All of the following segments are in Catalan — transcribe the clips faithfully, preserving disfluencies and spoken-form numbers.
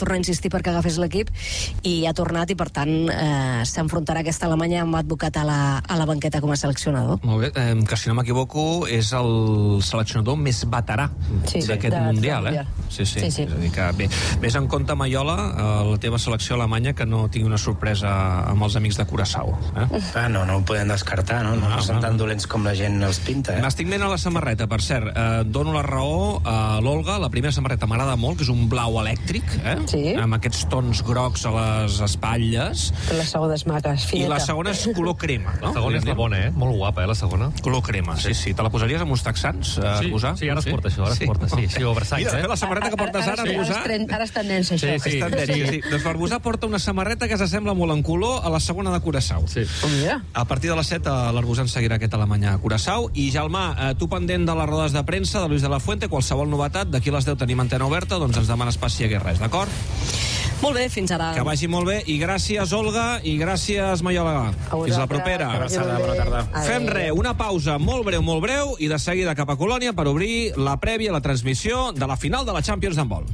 tornar a insistir perquè agafés l'equip i ha tornat i per tant eh, s'enfrontarà aquesta Alemanya amb Advocat a la, a la banqueta com a seleccionador. Molt bé, eh, que si no m'equivoco és el seleccionador més veterà sí, d'aquest de, Mundial, de, eh? Sí, sí, sí, sí. És a dir que bé, vés en compte, Maiola, eh, la teva selecció alemanya, que no tingui una sorpresa amb els amics de Curaçao. Eh? Ah, no, no ho podem descartar, no? No, no són tan dolents com la gent els pinta, eh? M'estic venint a la samarreta, per cert. Eh, dono la raó a l'Olga, la primera samarreta m'agrada molt, que és un blau elèctric, eh? Sí. Amb aquests tons grocs a les espatlles. La segona és maca, és fineta. I la segona és color crema, no? La segona és la bona, eh? Molt guapa, eh, la segona. Color crema, sí, sí. Te la posaries amb uns texans, eh, sí, Argusà? Sí, ara es porta això, ara es porta, sí. Sí, oversize, Mira, eh? la samarreta que portes ara, Argusà... Ara és tendència, això. Sí, sí. És tendència, sí. Doncs l'Argusà porta una samarreta que s'assembla molt en color a la segona de Curaçao. Sí. A partir de les set, l'Argusà ens seguirà aquest Alemanya a Curaçao. I, Jalmà, eh, tu pendent de les rodes de premsa de Luis de la Fuente, qualsevol novetat, d'aquí a les deu tenim antena oberta, doncs ens demanes pas si hi hagués res, d'acord? Molt bé, fins ara. Que vagi molt bé, i gràcies, Olga, i gràcies, Maiola. Fins la propera. Abraçada, bona tarda. Fem res, una pausa molt breu, molt breu, i de seguida cap a Colònia per obrir la prèvia, la transmissió de la final de la Champions d'handbol.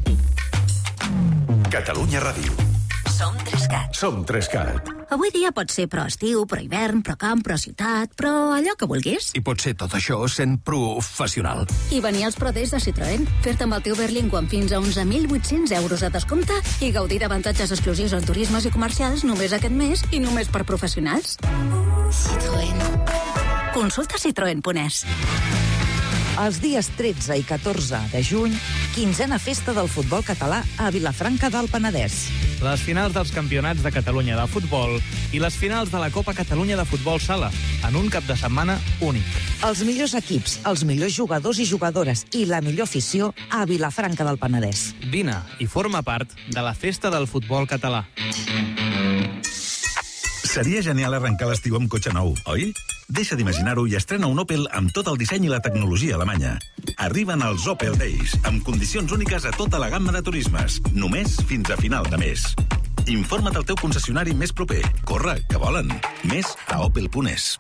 Catalunya Ràdio. Som Trescat. Som Trescat. Avui dia pot ser pro estiu, pro hivern, pro camp, pro ciutat, però allò que vulguis. I pot ser tot això sent professional. I venir als Pro Days de Citroën, fer-te amb el teu Berlingo amb fins a onze mil vuit-cents euros de descompte i gaudir d'avantatges exclusius en turismes i comercials només aquest mes i només per professionals. Citroën. Consulta citroen punt es. Els dies tretze i catorze de juny, quinzena festa del futbol català a Vilafranca del Penedès. Les finals dels campionats de Catalunya de futbol i les finals de la Copa Catalunya de futbol sala, en un cap de setmana únic. Els millors equips, els millors jugadors i jugadores i la millor afició a Vilafranca del Penedès. Vine i forma part de la festa del futbol català. Seria genial arrencar l'estiu amb cotxe nou, oi? Deixa d'imaginar-ho i estrena un Opel amb tot el disseny i la tecnologia alemanya. Arriben els Opel Days, amb condicions úniques a tota la gamma de turismes, només fins a final de mes. Informa't al teu concessionari més proper. Corre, que volen. Més a opel punt es.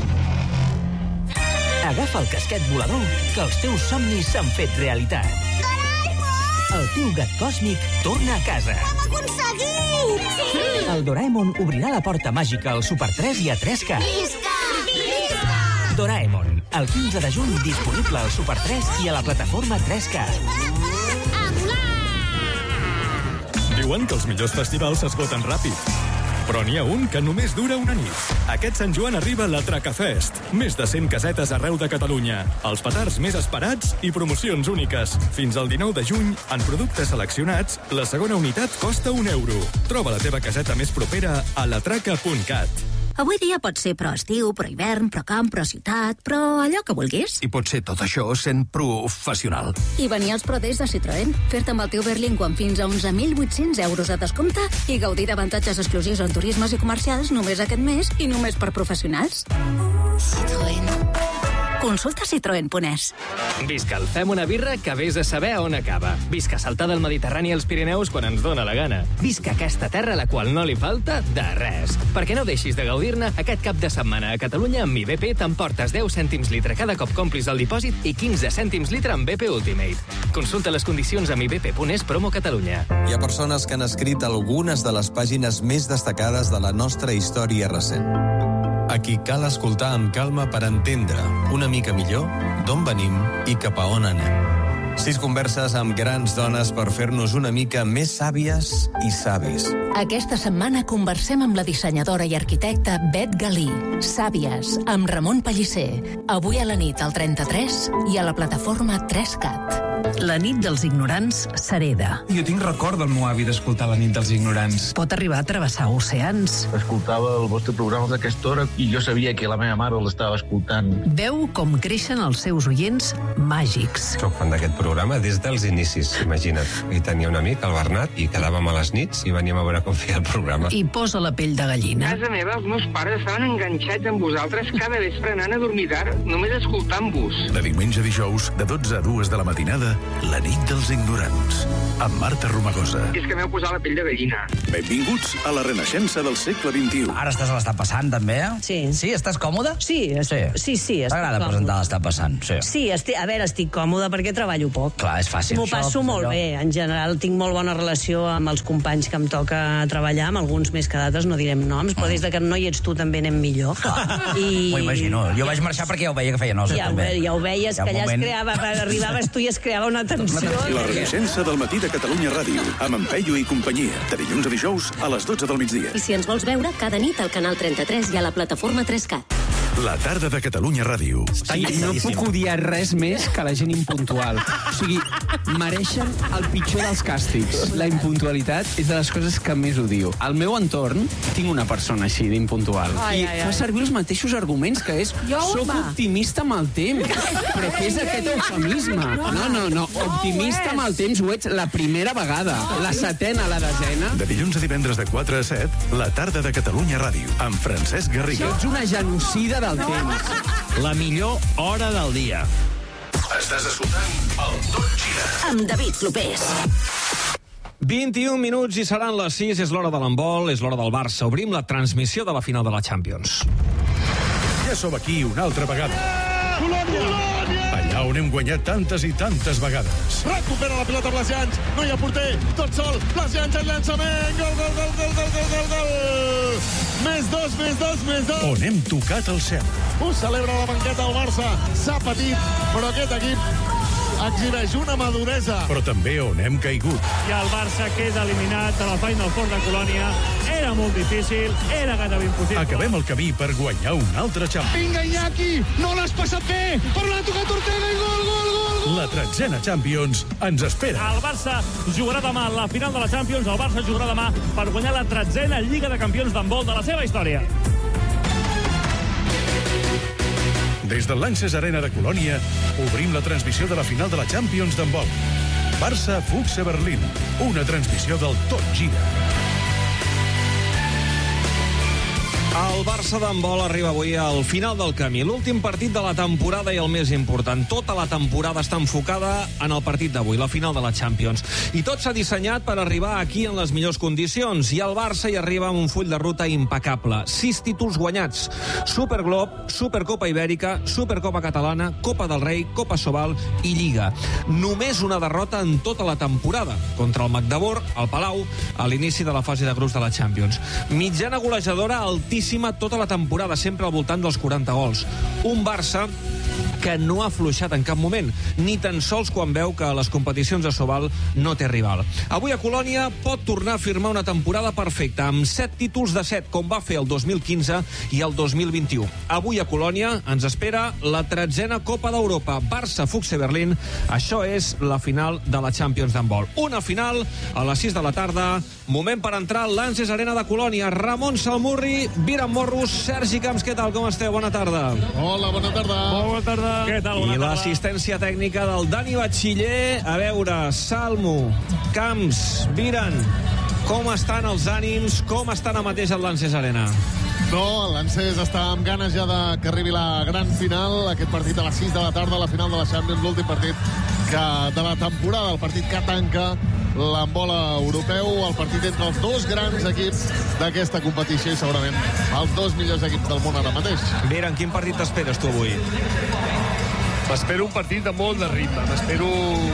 Agafa el casquet volador, que els teus somnis s'han fet realitat. Doraemon! El teu gat còsmic torna a casa. Ho hem aconseguit! Sí! El Doraemon obrirà la porta màgica al Super tres i a tres K. Visca! Visca! Doraemon, el quinze de juny, disponible al Super tres i a la plataforma tres K. A volar! Diuen que els millors festivals s'esgoten ràpid. Però n'hi ha un que només dura una nit. Aquest Sant Joan arriba la Tracafest. Més de cent casetes arreu de Catalunya. Els petards més esperats i promocions úniques. Fins al dinou de juny, en productes seleccionats, la segona unitat costa un euro. Troba la teva caseta més propera a latraca punt cat. Avui dia pot ser pro estiu, pro hivern, pro camp, pro ciutat, però allò que vulguis. I pot ser tot això sent professional. I venir als Pro Days de Citroën, fer-te amb el teu Berlingo amb fins a onze mil vuit-cents euros de descompte i gaudir d'avantatges exclusius en turismes i comercials només aquest mes i només per professionals. Citroën. Consulta citroen punt es. Visca el Fem una birra que vés a saber on acaba. Visca saltar del Mediterrani als Pirineus quan ens dóna la gana. Visca aquesta terra a la qual no li falta de res. Perquè no deixis de gaudir-ne aquest cap de setmana a Catalunya amb I B P t'emportes deu cèntims litre cada cop complis el dipòsit i quinze cèntims litre amb B P Ultimate. Consulta les condicions amb i b p punt es promo Catalunya. Hi ha persones que han escrit algunes de les pàgines més destacades de la nostra història recent. A qui cal escoltar amb calma per entendre una mica millor d'on venim i cap a on anem. Sis converses amb grans dones per fer-nos una mica més sàvies i savis. Aquesta setmana conversem amb la dissenyadora i arquitecta Bet Galí. Sàvies, amb Ramon Pellicer. Avui a la nit al trenta-tres i a la plataforma tres cat. La nit dels ignorants s'hereda. Jo tinc record del meu avi d'escoltar La nit dels ignorants. Pot arribar a travessar oceans. Escoltava el vostre programa d'aquesta hora i jo sabia que la meva mare l'estava escoltant. Veu com creixen els seus oients màgics. Soc fan d'aquest programa des dels inicis, imagina't. I tenia un amic, el Bernat, i quedàvem a les nits i veníem a veure com feia el programa. I posa la pell de gallina. A casa meva els meus pares estaven enganxats amb vosaltres cada vespre anant a dormir tard, només escoltant-vos. De diumenge a dijous, de dotze a dues de la matinada, escolta La nit dels ignorants, amb Marta Romagosa. És que m'heu posat la pell de gallina. Benvinguts a la renaixença del segle vint-i-u. Ara estàs a l'estar passant, també? Sí. Sí, estàs còmode? Sí, es... sí, sí, sí estic T'agrada còmode. presentar l'estar passant? Sí. Sí, estic... a veure, estic còmode perquè treballo poc. Clar, és fàcil. M'ho passo molt bé. En general, tinc molt bona relació amb els companys que em toca treballar, amb alguns més que d'altres, no direm noms, però des de que no hi ets tu també anem millor. I... M'ho imagino. Jo vaig marxar perquè ja ho veia que feia nosa, ja, també. Ja ho veies, que allà moment... es creava, arribaves tu i es creava una tensió. La renaixença del matí de Catalunya Ràdio, amb en Peyu i companyia, de dilluns a dijous a les dotze del migdia. I si ens vols veure, cada nit al canal trenta-tres i a la plataforma tres cat. La tarda de Catalunya Ràdio. Sí, no puc odiar res més que la gent impuntual. O sigui, mereixen el pitjor dels càstigs. La impuntualitat és de les coses que més odio. Al meu entorn tinc una persona així d'impuntual. I fa servir els mateixos arguments, que és soc optimista amb el temps. Però què és aquest eufemisme? No, no, no. Optimista amb el temps ho ets la primera vegada. La setena, la desena. De dilluns a divendres de quatre a set, la tarda de Catalunya Ràdio, amb Francesc Garriga. Ets una genocida del temps. La millor hora del dia. Estàs escoltant el Tot Gira. Amb David Clopés. vint-i-un minuts i seran les sis. És l'hora de l'handbol, és l'hora del Barça. Obrim la transmissió de la final de la Champions. Ja som aquí una altra vegada. Colònia! Allà on hem guanyat tantes i tantes vegades. Recupera la pilota Blasians. No hi ha porter. Tot sol. Blasians en llançament. Gol, gol, gol, gol, gol, gol, gol, gol. Més dos, més dos, més dos. On hem tocat el cel. Ho celebra la banqueta del Barça. S'ha patit, però aquest equip exhibeix una maduresa. Però també on hem caigut. I el Barça queda eliminat de la Final Four de Colònia. Era molt difícil, era gairebé impossible. Acabem el camí per guanyar un altre Champions. Vinga, Iñaki! No l'has passat bé! Però l'ha tocat Ortega i gol, gol, gol, gol! La tretzena Champions ens espera. El Barça jugarà demà la final de la Champions. El Barça jugarà demà per guanyar la tretzena Lliga de Campions d'handbol de la seva història. Des del Lanxess Arena de Colònia, obrim la transmissió de la final de la Champions d'handbol. Barça-Füchse Berlín, una transmissió del Tot Gira. El Barça d'handbol arriba avui al final del camí. L'últim partit de la temporada i el més important. Tota la temporada està enfocada en el partit d'avui, la final de la Champions. I tot s'ha dissenyat per arribar aquí en les millors condicions. I el Barça hi arriba amb un full de ruta impecable. Sis títols guanyats. Superglob, Supercopa Ibèrica, Supercopa Catalana, Copa del Rei, Copa Sobal i Lliga. Només una derrota en tota la temporada. Contra el Magdeburg, al Palau, a l'inici de la fase de grups de la Champions. Mitjana golejadora altíssima tota la temporada, sempre al voltant dels quaranta gols. Un Barça que no ha afluixat en cap moment, ni tan sols quan veu que a les competicions de Sobal no té rival. Avui a Colònia pot tornar a firmar una temporada perfecta, amb set títols de set, com va fer el dos mil quinze i el dos mil vint-i-u. Avui a Colònia ens espera la tretzena Copa d'Europa, Barça-Füchse Berlín. Això és la final de la Champions d'handbol. Una final a les sis de la tarda, moment per entrar al Lanxess Arena de Colònia. Ramon Salmurri, Viran Morros, Sergi Camps, què tal, com esteu? Bona tarda. Hola, bona tarda. Molt bona tarda. Què tal? I l'assistència tècnica del Dani Batxiller. A veure, Salmo, Camps, Viran, com estan els ànims, com estan ara mateix al Lanxess Arena? No, el Lanxess està amb ganes ja de que arribi la gran final, aquest partit a les sis de la tarda, la final de la Champions, l'últim partit que de la temporada, el partit que tanca l'handbol europeu, el partit entre els dos grans equips d'aquesta competició i segurament els dos millors equips del món ara mateix. Viran, quin partit t'esperes tu avui? M'espero un partit de molt de ritme. M'espero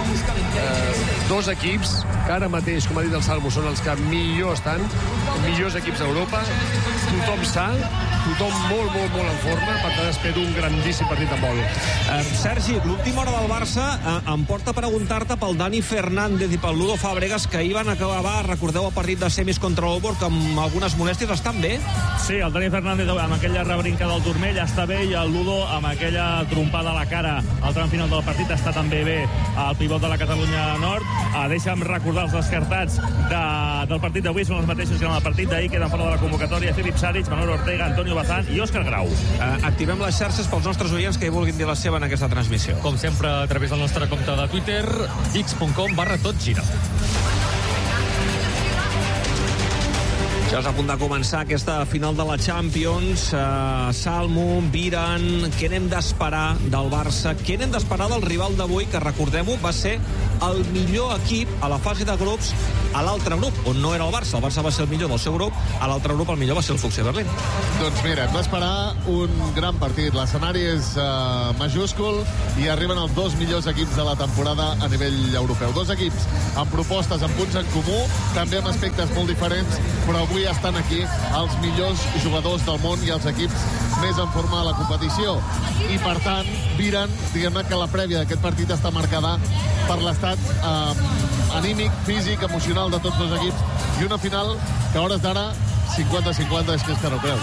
eh, dos equips que ara mateix, com ha dit el Salmo, són els que millor estan, millors equips d'Europa, tothom sa, tothom molt, molt, molt en forma, per tant espero un grandíssim partit de vol. Eh, Sergi, l'última hora del Barça eh, em porta a preguntar-te pel Dani Fernández i pel Ludo Fàbregas, que ahir van acabar, recordeu, el partit de semis contra l'Oborg amb algunes molèsties. Estan bé? Sí, el Dani Fernández amb aquella rebrinca del turmell està bé, i el Ludo amb aquella trompada a la cara al tram final del partit està també bé el pivot de la Catalunya Nord. Ah, deixa'm recordar els descartats de, del partit d'avui, són els mateixos que en el partit d'ahir, queden fora de la convocatòria Filip Saric, Manuel Ortega, Antonio Bazán i Òscar Grau. Eh, activem les xarxes pels nostres oients que hi vulguin dir la seva en aquesta transmissió. Com sempre, a través del nostre compte de Twitter, x punt com barra tot gira. Ja és a punt de començar aquesta final de la Champions. Uh, Salmo, Viran, què n'hem d'esperar del Barça? Què n'hem d'esperar del rival d'avui, que recordem-ho, va ser el millor equip a la fase de grups a l'altre grup, on no era el Barça. El Barça va ser el millor del seu grup, a l'altre grup el millor va ser el F C Berlín. Doncs mira, hem d'esperar un gran partit. L'escenari és uh, majúscul i arriben els dos millors equips de la temporada a nivell europeu. Dos equips amb propostes, amb punts en comú, també amb aspectes molt diferents, però avui estan aquí els millors jugadors del món i els equips més en forma de la competició. I, per tant, Viran, diguem-ne que la prèvia d'aquest partit està marcada per l'estat eh, anímic, físic, emocional de tots dos equips, i una final que a hores d'ara cinquanta cinquanta és que és que no creu.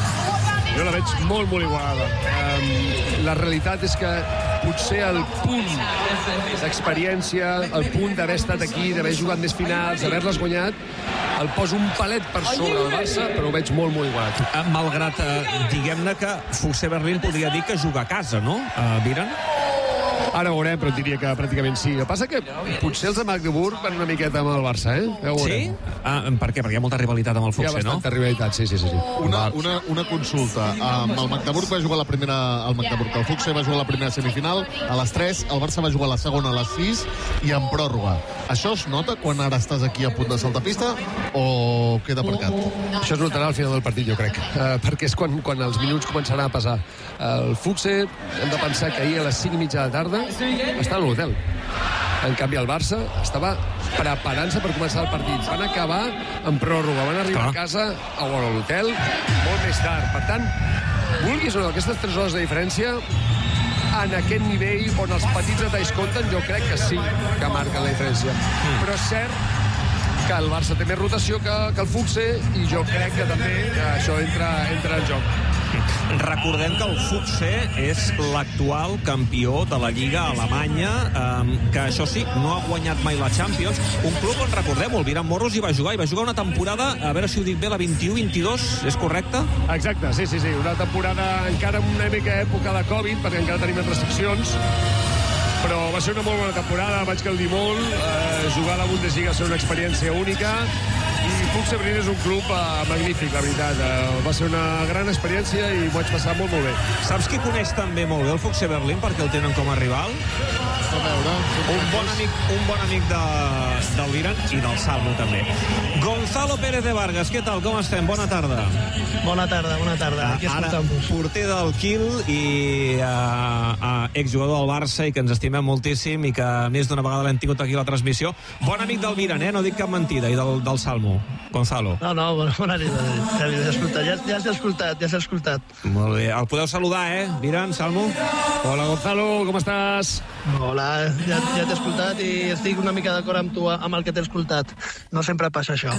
Jo la veig molt, molt igualada. Um, la realitat és que potser el punt d'experiència, el punt d'haver estat aquí, d'haver jugat més finals, d'haver-les guanyat, el poso un palet per sobre del Barça, però ho veig molt, molt igualat. Malgrat, eh, diguem-ne que F C Berlín podria dir que juga a casa, no, uh, Viran? Ara ho veurem, però diria que pràcticament sí. El que passa que potser els de Magdeburg van una miqueta amb el Barça, eh? Ja ho sí? Ah, per què? Perquè hi ha molta rivalitat amb el F C, no? Hi ha bastanta rivalitat, sí, sí, sí. Una, una, una consulta. Um, el Magdeburg va jugar la primera... El Magdeburg, el F C va jugar la primera semifinal a les tres, el Barça va jugar la segona a les sis i en pròrroga. Això es nota quan ara estàs aquí a punt de saltar pista o queda aparcat? Això es notarà al final del partit, jo crec, uh, perquè és quan, quan els minuts començaran a passar. El F C, hem de pensar que ahir a les cinc i mitja de tarda estava a l'hotel. En canvi, el Barça estava preparant-se per començar el partit. Van acabar en pròrroga, van arribar a casa a l'hotel molt més tard. Per tant, vulguis o no, aquestes tres hores de diferència en aquest nivell on els petits detalls compten, jo crec que sí que marquen la diferència. Però és cert que el Barça té més rotació que, que el F C i jo crec que també que això entra, entra en joc. Recordem que el F C és l'actual campió de la Lliga Alemanya, eh, que això sí, no ha guanyat mai la Champions. Un club on, recordem-ho, el Viran Morros hi va jugar, i va jugar una temporada, a veure si ho dic bé, la vint-i-u vint-i-dos, és correcte? Exacte, sí, sí, sí. Una temporada encara en una mica època de Covid, perquè encara tenim restriccions, però va ser una molt bona temporada, vaig gaudir molt, eh, jugar a la Bundesliga va ser una experiència única, i F C Berlín és un club uh, magnífic, la veritat. Uh, va ser una gran experiència i m'ho vaig passar molt, molt bé. Saps qui coneix també molt bé el F C Berlín perquè el tenen com a rival? A veure, un bon amic, un bon amic de, del Viran i del Salmo també. Gonzalo Pérez de Vargas, què tal, com estem? Bona tarda. Bona tarda, bona tarda. Aquí Ara, porter del Kiel i uh, uh, exjugador del Barça i que ens estimem moltíssim i que més d'una vegada l'hem tingut aquí a la transmissió. Bon amic del Viran, eh? No dic cap mentida, i del, del Salmo. Gonzalo. No, no, bona nit. Ja, ja, ja s'ha escoltat, ja s'ha escoltat. Molt bé. El podeu saludar, eh? Viran, Salmo. Hola, Gonzalo, com estàs? Hola, ja, ja t'he escoltat i estic una mica d'acord amb tu, amb el que t'he escoltat. No sempre passa això.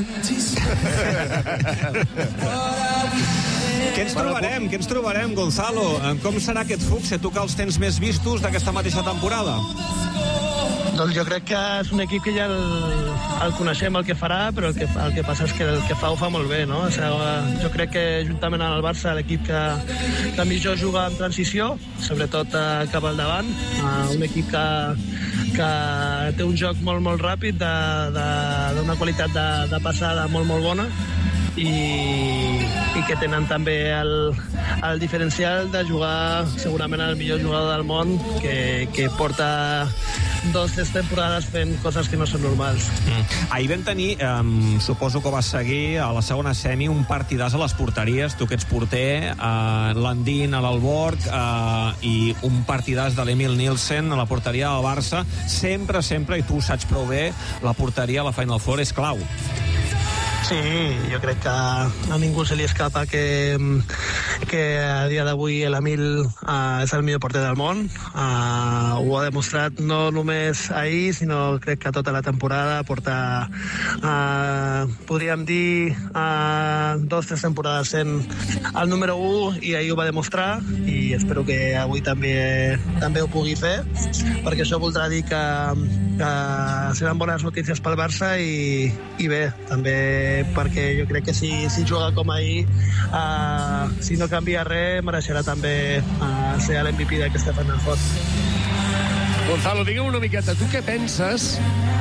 Què ens trobarem? Què ens trobarem, Gonzalo? Com serà aquest F C? Tu que els tens més vistos d'aquesta mateixa temporada? Doncs jo crec que és un equip que ja el, el coneixem el que farà, però el que, el que passa és que el que fa ho fa molt bé, no? O sigui, jo crec que juntament amb el Barça l'equip que, que millor juga en transició, sobretot eh, cap al davant, eh, un equip que, que té un joc molt, molt ràpid, d'una qualitat de, de passada molt, molt bona, i, i que tenen també el, el diferencial de jugar segurament el millor jugador del món, que, que porta dos tres temporades fent coses que no són normals. Mm. Ahir vam tenir, eh, suposo que va seguir a la segona semi, un partidàs a les porteries, tu que ets porter, eh, l'Andín a l'Alborg, eh, i un partidàs de l'Emil Nielsen a la porteria del Barça. Sempre, sempre, i tu ho saps prou bé, la porteria a la Final Four és clau. Sí, jo crec que a ningú se li escapa que, que a dia d'avui l'Emil uh, és el millor porter del món. Uh, ho ha demostrat no només ahir, sinó crec que tota la temporada. Porta, uh, podríem dir, uh, dos o tres temporades sent el número u, i ahir ho va demostrar, i espero que avui també també ho pugui fer, perquè això voldrà dir que, que seran bones notícies pel Barça, i, i bé, també perquè jo crec que si, si juga com ahir, uh, si no canvia res, mereixerà també uh, ser l'M V P d'aquesta Final Four. Gonzalo, digue'm una miqueta, tu què penses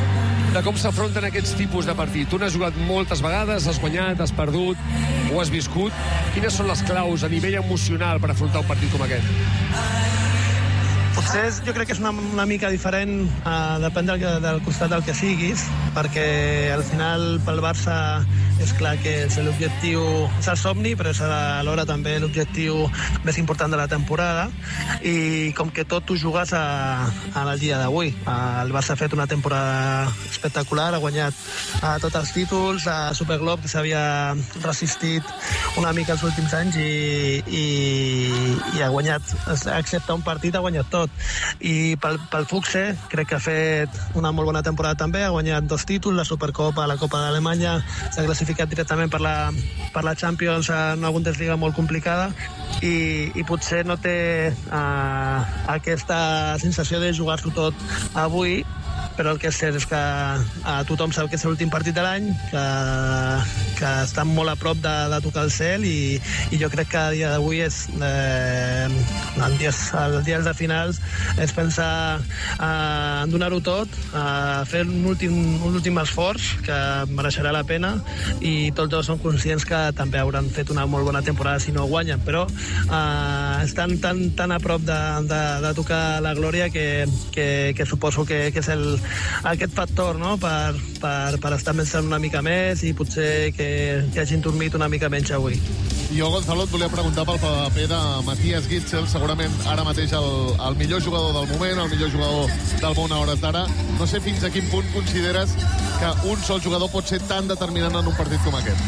de com s'afronten aquests tipus de partit. Tu n'has jugat moltes vegades, has guanyat, has perdut, ho has viscut. Quines són les claus a nivell emocional per afrontar un partit com aquest? Potser jo crec que és una, una mica diferent, uh, depèn del, del costat del que siguis, perquè al final pel Barça és clar que és l'objectiu, és el somni, però és alhora també l'objectiu més important de la temporada, i com que tot ho jugues a, a el dia d'avui. Uh, el Barça ha fet una temporada espectacular, ha guanyat uh, tots els títols, a Superglobe, que s'havia resistit una mica els últims anys, i, i, i ha guanyat, excepte un partit, ha guanyat tot. I pel, pel Fuchse crec que ha fet una molt bona temporada també, ha guanyat dos títols, la Supercopa, la Copa d'Alemanya, s'ha classificat directament per la, per la Champions en una Bundesliga molt complicada, i, i potser no té uh, aquesta sensació de jugar-s'ho tot avui, però el que és cert és que uh, tothom sap que és l'últim partit de l'any, que, que estan molt a prop de, de tocar el cel, i, i jo crec que a dia d'avui és eh, en dies, els dies de finals és pensar uh, en donar-ho tot, uh, fer un últim, un últim esforç que mereixerà la pena, i tots dos són conscients que també hauran fet una molt bona temporada si no guanyen, però uh, estan tan, tan a prop de, de, de tocar la glòria que, que, que suposo que, que és el, aquest factor, no?, per, per, per estar pensant una mica més, i potser que, que hagin dormit una mica menys avui. Jo, Gonzalo, et volia preguntar pel paper de Matthias Gidsel, segurament ara mateix el, el millor jugador del moment, el millor jugador del món a hores d'ara. No sé fins a quin punt consideres que un sol jugador pot ser tan determinant en un partit com aquest.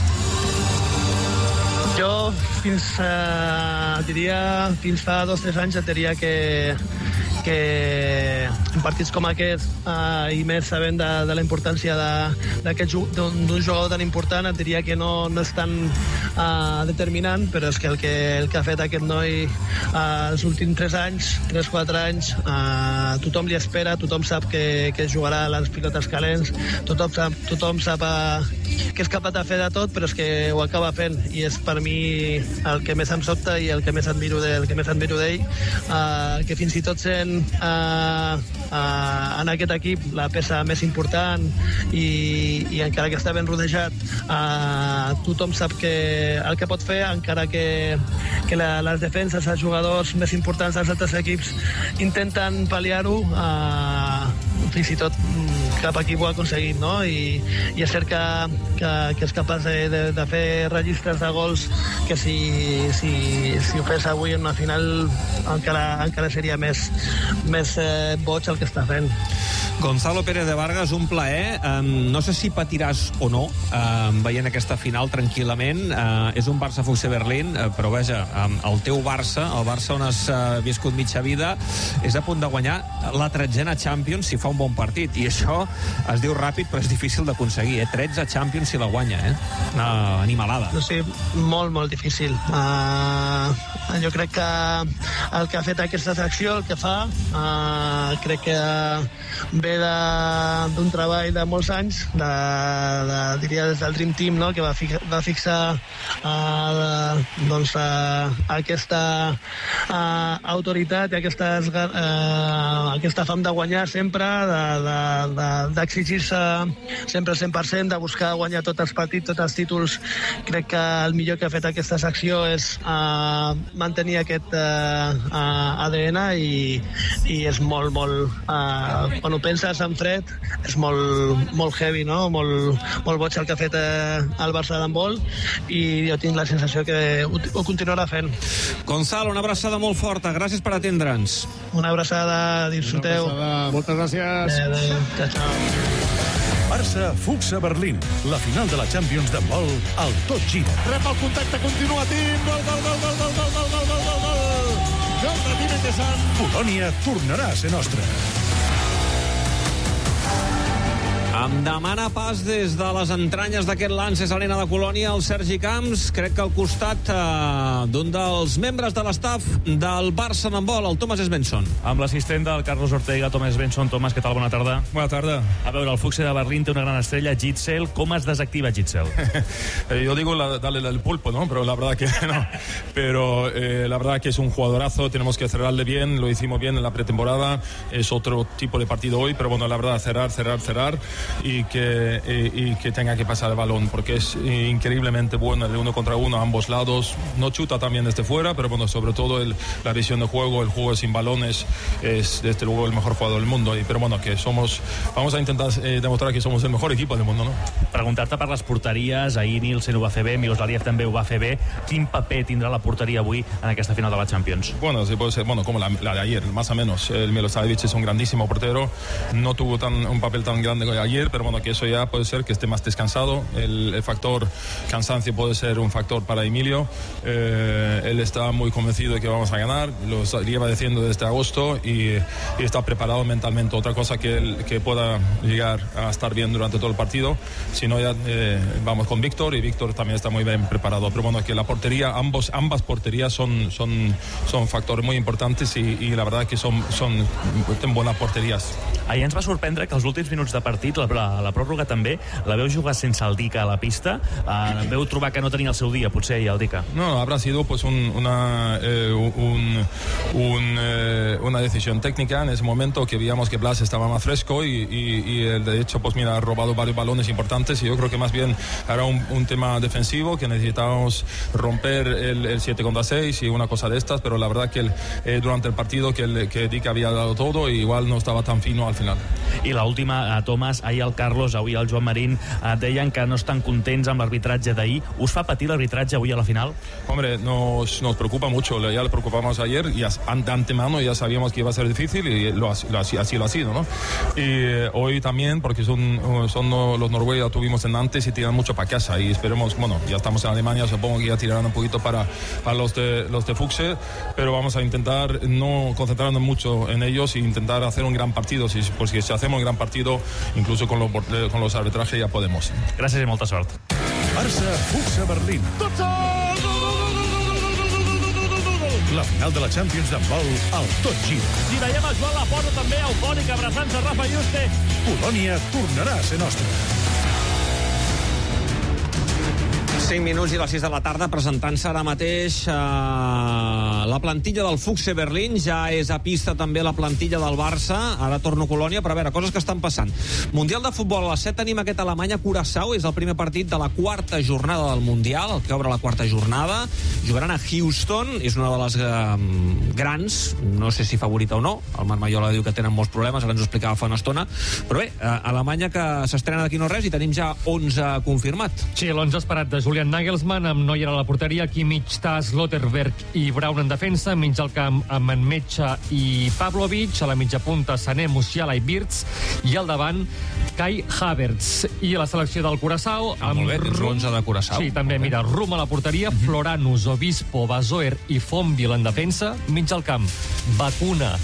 Jo fins, eh, diria, fins fa dos o tres anys et diria que que en partits com aquests, eh, i més sabent de, de la importància d'un jugador tan important, et diria que no, no és tan eh, determinant, però és que el que, el que ha fet aquest noi eh, els últims tres anys, tres o quatre anys, eh, tothom li espera, tothom sap que, que jugarà a les pilotes calents, tothom sap, tothom sap eh, que és capaç de fer de tot, però és que ho acaba fent, i és per mi el que més em sobta i el que més admiro d'ell, que més admiro d'ell, eh, que fins i tot sent Uh, uh, en aquest equip la peça més important, i, i encara que està ben rodejat, uh, tothom sap que el que pot fer, encara que, que la, les defenses, els jugadors més importants dels altres equips intenten pal·liar-ho, uh, fins i tot cap equip ho ha aconseguit, no? I, i és cert que, que, que és capaç de, de, de fer registres de gols que si, si, si ho fes avui en una final encara, encara seria més, més eh, boig el que està fent. Gonzalo Pérez de Vargas, un plaer. Um, no sé si patiràs o no um, veient aquesta final tranquil·lament. Uh, és un Barça-Fuchse Berlín, uh, però vaja, um, el teu Barça, el Barça on has uh, viscut mitja vida, és a punt de guanyar la tretzena Champions si fa un bon partit. I això es diu ràpid, però és difícil d'aconseguir. Eh? tretze Champions si la guanya, eh? Una animalada. No sé, molt, molt difícil. Uh, jo crec que el que ha fet aquesta secció, el que fa, uh, crec que ve d'un treball de molts anys, de, de, diria des del Dream Team, no?, que va, fi, va fixar uh, doncs, uh, aquesta uh, autoritat i aquestes, uh, aquesta fam de guanyar sempre, d'exigir-se de, de, sempre al cent per cent, de buscar guanyar tots els partits, tots els títols. Crec que el millor que ha fet aquesta secció és uh, mantenir aquest uh, uh, A D N, i, i és molt, molt... Uh, quan ho penses en fred, és molt, molt heavy, no? Molt, molt boig el que ha fet eh, el Barça d'handbol, i jo tinc la sensació que ho, ho continuarà fent. Gonzalo, una abraçada molt forta. Gràcies per atendre'ns. Una abraçada, disfruteu. Una abraçada. Moltes gràcies. Adéu, adéu. Ciao, ciao. Barça-Fuchse Berlín. La final de la Champions d'handbol al tot gira. Rep el contacte continuatiu. Gol, gol, gol, gol, gol, gol, gol, gol, gol, gol. Gol de Dime Tessan. Polònia tornarà a ser nostra. Em demana pas des de les entranyes d'aquest Lances Arena de Colònia el Sergi Camps, crec que al costat eh, d'un dels membres de l'estaf del Barça d'handbol, el Thomas Svensson. Amb l'assistent del Carlos Ortega, Thomas Svensson. Thomas, què tal? Bona tarda. Bona tarda. A veure, el Fuchse de Berlín té una gran estrella, Gidsel. ¿Cómo es desactiva Gidsel? eh, yo digo la, darle el pulpo, ¿no? Pero la verdad que no. Pero eh, la verdad que es un jugadorazo, tenemos que cerrarle bien, lo hicimos bien en la pretemporada, es otro tipo de partido hoy, pero bueno, la verdad, cerrar, cerrar, cerrar. y que, y, y que tenga que pasar el balón, porque es increíblemente bueno el uno contra uno a ambos lados. No chuta también desde fuera, pero bueno, sobre todo el, la visión de juego, el juego sin balones, es desde luego el mejor jugador del mundo. Y, pero bueno, que somos, vamos a intentar eh, demostrar que somos el mejor equipo del mundo, ¿no? Preguntar-te per les porteries, ahir Nielsen ho va fer bé, Miloslaviev també ho va fer bé. Quin paper tindrà la porteria avui en aquesta final de la Champions? Bueno, sí puede ser, bueno, como la, la de ayer, más o menos. El Miloslaviev es un grandísimo portero, no tuvo tan, un papel tan grande como ayer, pero bueno, que eso ya puede ser que esté más descansado. El, el factor cansancio puede ser un factor para Emilio. Eh, él está muy convencido de que vamos a ganar, lo lleva diciendo desde agosto y, y está preparado mentalmente. Otra cosa que, él, que pueda llegar a estar bien durante todo el partido, si no ya eh, vamos con Víctor, y Víctor también está muy bien preparado. Pero bueno, que la portería, ambos, ambas porterías son, son, son factores muy importantes y, y la verdad que son, son buenas porterías. Ahir ens va sorprendre que els últims minuts de partit, la, la, la pròrroga també, la veu jugar sense el Dica a la pista. Eh, veu trobar que no tenia el seu dia, potser, ja el Dica. No, habrá sido pues un, una, eh, un, un, eh, una decisión técnica en ese momento, que veíamos que Blas estaba más fresco y, y, y él, de hecho, pues mira, ha robado varios balones importantes, y yo creo que más bien era un, un tema defensivo, que necesitábamos romper el, el siete contra seis y una cosa de estas, pero la verdad que el, eh, durante el partido que, el, que Dica había dado todo, y igual no estaba tan fino al final. I l'última, a Tomàs, ahir el Carlos, avui el Joan Marín, eh, deien que no estan contents amb l'arbitratge d'ahir. Us fa patir l'arbitratge avui a la final? Hombre, nos, nos preocupa mucho, ya le preocupamos ayer, y de antemano ya sabíamos que iba a ser difícil, y lo, lo, así lo ha sido, ¿no? Y eh, hoy también, porque son, son los noruegos, tuvimos en Nantes y tiran mucho para casa, y esperemos, bueno, ya estamos en Alemania, supongo que ya tirarán un poquito para, para los de, los de Fuchse, pero vamos a intentar no concentrarnos mucho en ellos e intentar hacer un gran partido. Si, pues si hacemos un gran partido, incluso con los, con los arbitrajes ya podemos. Gràcies i molta sort. Barça, Fuchse, Berlín. La final de la Champions d'handbol al Tot Gira. I veiem a Joan Laporta també eufòric, abraçant-se a Rafa Juste. Polònia tornarà a ser nostra. cinc minuts i les sis de la tarda, presentant-se ara mateix eh, la plantilla del Fuchse Berlín. Ja és a pista també la plantilla del Barça. Ara torno a Colònia, però a veure, coses que estan passant. Mundial de futbol a les set tenim aquest Alemanya-Curaçao. És el primer partit de la quarta jornada del Mundial, el que obre la quarta jornada. Jugaran a Houston, és una de les eh, grans, no sé si favorita o no. El Marc Maiola diu que tenen molts problemes, ara ens ho explicava fa una estona. Però bé, eh, Alemanya que s'estrena d'aquí no res, i tenim ja onze confirmat. Sí, l'onze esperat de Julian Nagelsmann, amb Neuer a la porteria, Kimmich, Taz, Lotterberg i Braun en defensa, mig al camp amb Enmetxa i Pavlovic, a la mitja punta Sané, Musiala i Wirtz, i al davant Kai Havertz. I a la selecció del Curaçao... Ah, molt bé, tens l'onze de Curaçao. Sí, també, mira, Rum a la porteria, Floranus, Obispo, Bazoer i Fonville en defensa, mig al camp, Bacuna.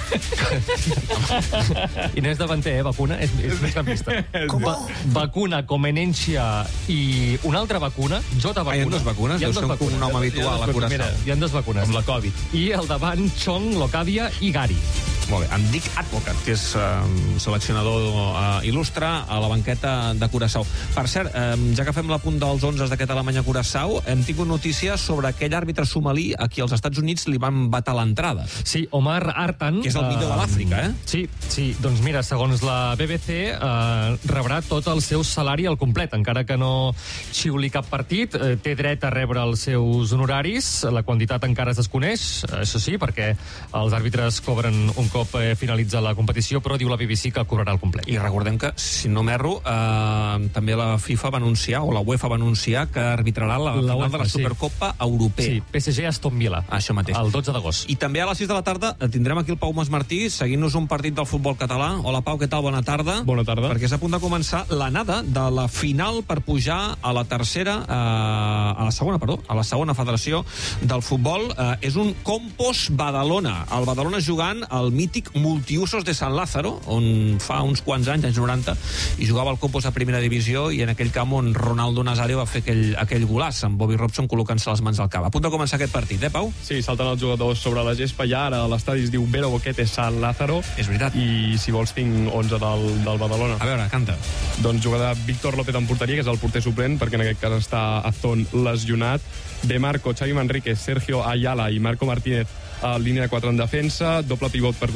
I no és davanter, eh, Bacuna, és, és més campista. Ba Bacuna, Comenencia i una altra vacuna, Jota Vacuna. Ah, hi ha dues vacunes? Deu ser un cognom habitual a Curaçao. Mira, hi ha dues vacunes. Com la Covid. I al davant, Chong, Locadia i Gari. Molt bé, em dic Advocat, que és uh, seleccionador uh, il·lustre a la banqueta de Curaçao. Per cert, um, ja que fem l'apunt dels onze d'aquest Alemanya-Curaçao, hem tingut notícies sobre aquell àrbitre somalí a qui als Estats Units li van vetar l'entrada. Sí, Omar Artan. Que és el millor uh, de l'Àfrica, eh? Sí, sí, doncs mira, segons la B B C, uh, rebrà tot el seu salari al complet, encara que no xiuli cap partit, uh, té dret a rebre els seus honoraris, la quantitat encara es desconeix, uh, això sí, perquè els àrbitres cobren un cop eh, finalitza la competició, però diu la B B C que cobrarà el complet. I recordem que, si no m'erro, eh, també la FIFA va anunciar, o la UEFA va anunciar, que arbitrarà la, la final UEFA, de la Supercopa sí. Europea. Sí, P S G Aston Villa. Això mateix. El dotze d'agost. I també a les sis de la tarda tindrem aquí el Pau Masmartí seguint-nos un partit del futbol català. Hola, Pau, què tal? Bona tarda. Bona tarda. Perquè és a punt de començar l'anada de la final per pujar a la tercera, eh, a la segona, perdó, a la segona federació del futbol. Eh, és un Compos Badalona. El Badalona jugant al mític Multiusos de San Lázaro, on fa uns quants anys, anys noranta, i jugava el Compos a primera divisió, i en aquell camp on Ronaldo Nazario va fer aquell, aquell golaç, amb Bobby Robson col·locant-se les mans al cap. A punt de començar aquest partit, eh, Pau? Sí, salten els jugadors sobre la gespa ja, ara l'estadi es diu Vero Boquete San Lázaro. És veritat. I si vols tinc onze del, del Badalona. A veure, canta. Doncs jugarà Víctor López en porteria, que és el porter suplent, perquè en aquest cas està Azón lesionat. De Marco, Xavi Manríquez, Sergio Ayala i Marco Martínez a línia de quatre en defensa, doble pivot per